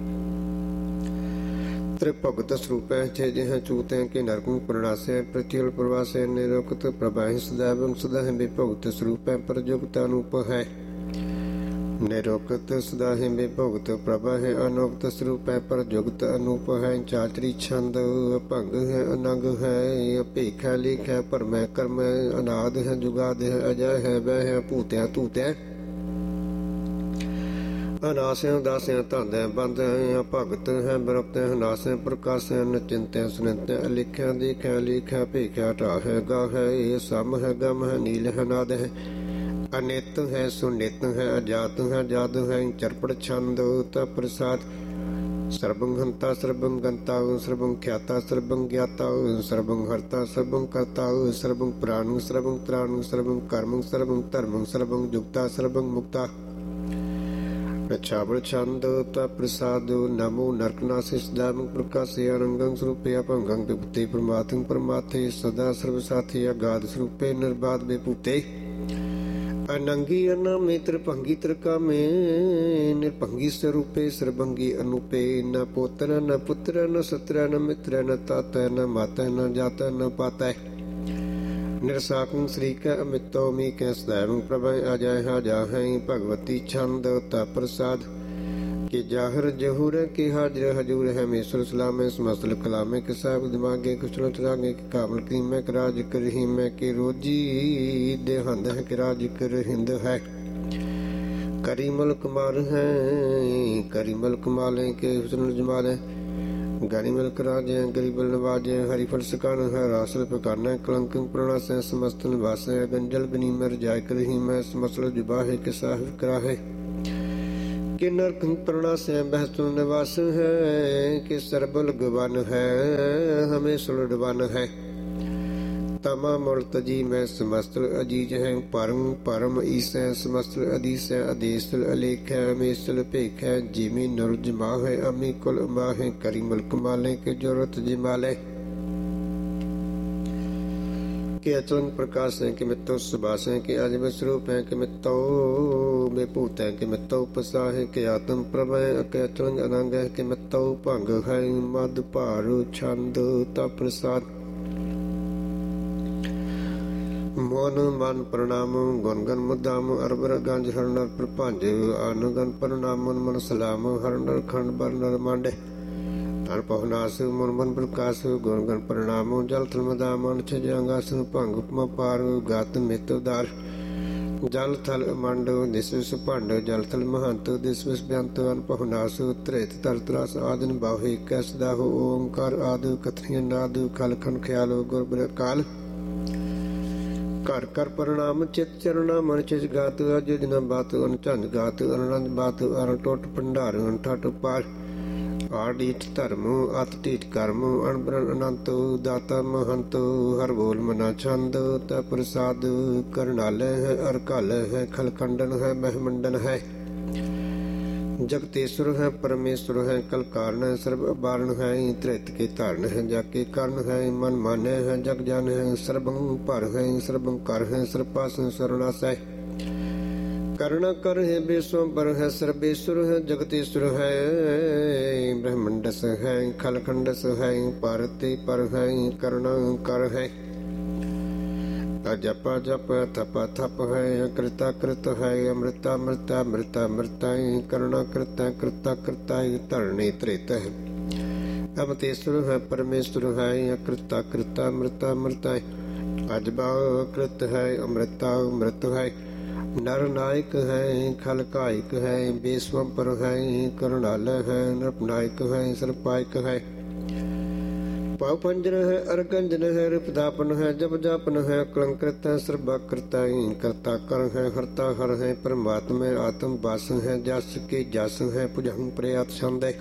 A: त्रिभगत स्वरूप है छे जिह चूत है के नरकुं प्रणासे प्रचल प्रवास है निरोक्त प्रभाहि सदैव सदा है विभगत स्वरूप है प्रजुगत अनूप है निरोक्त सदा है विभगत प्रभा है अनोक्त स्वरूप है प्रजुगत अनूप है चाचरी छंद भंग है अनंग है अपेख है लेख है परम है कर्म है अनाद है जुगाद है अजय है वह है भूत है तूत है अनास है दास है धंद है बंद है भगत है बरप्त है नास है प्रकाश है नचिंत है सुनित है अलिख है देख है लेख है भेख है टा है गा है ये सम है गम है नील है नाद है अनित है सुनित है अजात है जादू है चरपड़ छंद प्रसाद सर्वं हंता सर्वं गंता सर्वं ख्याता सर्वं ज्ञाता सर्वं हर्ता सर्वं कर्ता सर्वं प्राण सर्वं त्राण सर्वं कर्म सर्वं धर्मं सर्वं जुक्ता सर्वं मुक्ता छावड़ छंद प्रसाद नमो नरकनासे सदाम प्रकाशे अनंगं स्वरूपे अपंगं विभूते परमात्म परमाथे सदा सर्वसाथे अगाध स्वरूपे निर्बाध विभूते अनंगी अनामे त्रिभंगी त्रिकामे निर्भंगी स्वरूपे सर्वंगी अनूपे न पोत्र न पुत्र न सत्र न मित्र न ताता न माता न जाता न पाता निरसाकं श्री क अमितो मी क सदैव प्रभय अजय हाजा है भगवती छंद ता प्रसाद के जाहर जहूर के हाजर हजूर है मेश्वर सलाम समस्त कलामे के साहब दिमागे कुशल चरागे के कामल की मैं राज कर ही मैं के रोजी देहंद है के राज कर हिंद है करीमल कुमार है करीमल कमाल के हुस्न जमाल है गरीमल कराज है गरीबल नवाज है हरिफल सकान है रासल पकाना है कलंक प्रणास है समस्त निवास है गंजल बनी मर जाय कर ही मैं समसल जुबा है के साहिब करा है के नरक प्रणास है बहसुल निवास है के सरबल गवान है हमें सुलडवान है तमाम तजी में समस्त अजीज है परम परम ईस है समस्त अदीस है अदेश अलेख है अमेसल भेख है जिमी नरुज माह है अमी कुल माह है करीमल कमाले के जरूरत जिमाले के अचलन प्रकाश है कि मित्तो सुभाष है कि अजब स्वरूप है कि मित्तो बेभूत है कि मित्तो उपसा है कि आत्म प्रभ है कि अचलन अनंग है कि मित्तो भंग है मद भारू छंद तप प्रसाद मोन मन प्रणाम गुण गण मुदाम अरबर गंज हरनर प्रपंज अनुगन प्रणाम मन सलाम हरनर खंड बरनर मांडे धन पहुनास मन मन प्रकाश गुण गण प्रणाम जल थल मदाम अंगासन भंग उपमा पार गात मित उदार जल थल मंड दिस विस भंड जल थल महंत दिस विस बेअंत अन पहुनास त्रेत तर त्रास आदन बाहे कैस दाहो ओंकार आदि कथनिय नाद खल खन ख्याल गुर काल कर कर प्रणाम चित चरणा मन चित गात अज दिन बात अन झंझ गात अनंद बात अन टोट भंडार अन ठट पार आडीठ धर्म अत ढीठ कर्म अनबरन अनंत दाता महंत हर बोल मना छंद त प्रसाद करनालय है अरकाल है खलखंडन है महमंडन है जगतेश्वर है परमेश्वर है कल कारण है सर्व बारण है त्रित के धारण है जाके कारण है मन माने है जग जान है सर्वं भर है सर्वं कर है सर्पास शरणास है करुणा कर है विश्वंबर है सर्वेश्वर है जगतेश्वर है ब्रह्मंडस है खलखंडस है पारति पर है करुणा कर है जप जप थप थप है कृता कृत है अमृता मृता मृता मृता करुणा कृता कृता कृता धरणी त्रेत है अमतेश्वर है परमेश्वर है कृता कृता मृता मृता अजबा कृत है अमृता मृत है नर नायक है खल कायक है बेस्वंपर है करुणाल है नृपनायक है सर्पायक है पाव पंजन है अरगंजन है रिपदापन है जब जापन है कलंकृत है सर्वाकृत है कर्ता कर है हरता हर है परमात्मा आत्म वास है जस के जस है भुजंग प्रयात छंद है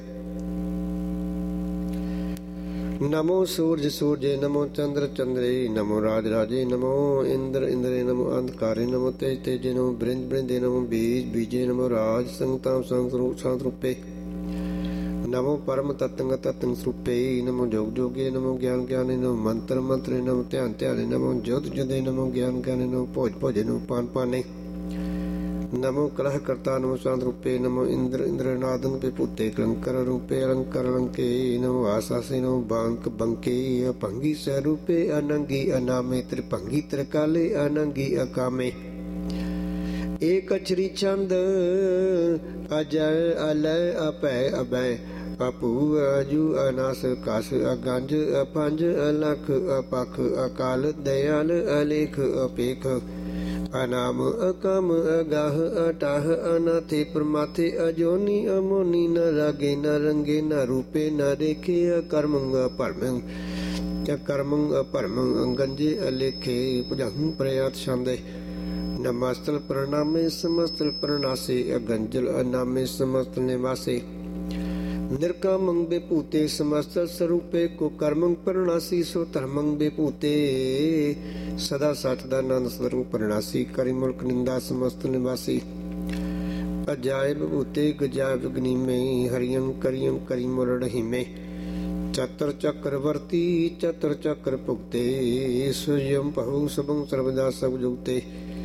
A: नमो सूर्य सूर्य नमो चंद्र चंद्रे नमो राज राजे नमो इंद्र इंद्रे नमो अंधकारे नमो तेज तेजे नमो बृंद बृंदे नमो बीज बीजे नमो राज संगताम संग रूपे नमो परम तत्ंग तत्ंग स्वरूपे नमो जोग जोगे नमो ज्ञान ज्ञाने नमो मंत्र मंत्रे नमो ध्यान ध्याने नमो ज्योत ज्योति नमो ज्ञान ज्ञाने नमो भोज भोजे नमो पान पाने नमो कलह कर्ता नमो शांत रूपे नमो इंद्र इंद्र नादंग विभूते कलंकर रूपे अलंकर अलंके नमो आसासे नमो बांक बंके भंगी स्वरूपे अनंगी अनामे त्रिभंगी त्रिकाले अनंगी अकामे एक अक्षरी छंद अजय अलय अपय अभय अपू अजू अनास कास अगंज अपंज अलख अपख अकाल दयाल अलेख अपेख अनाम अकम अगाह अटाह अनाथे प्रमाथे अजोनी अमोनी न रागे न रंगे न रूपे न रेखे अकर्मंग परमंग अकर्मंग अपरमंग गंजे अलेखे भुजंग प्रयात छंदे नमस्तल प्रणामे समस्तल प्रणासे अगंजल अनामे समस्त निवासे निर्कामंग बेभूते समस्त स्वरूपे को कर्मंग प्रणासी सो धर्मंग बेभूते सदा सचदा नंद स्वरूप प्रणासी करि मुल्क निंदा समस्त निवासी अजाय बभूते गजाय अग्नि में हरियं करियं करि मुरड़ हिमे चतर चक्रवर्ती चतर चक्र भुगते स्वयं बहु सबं सर्वदा सब जुगते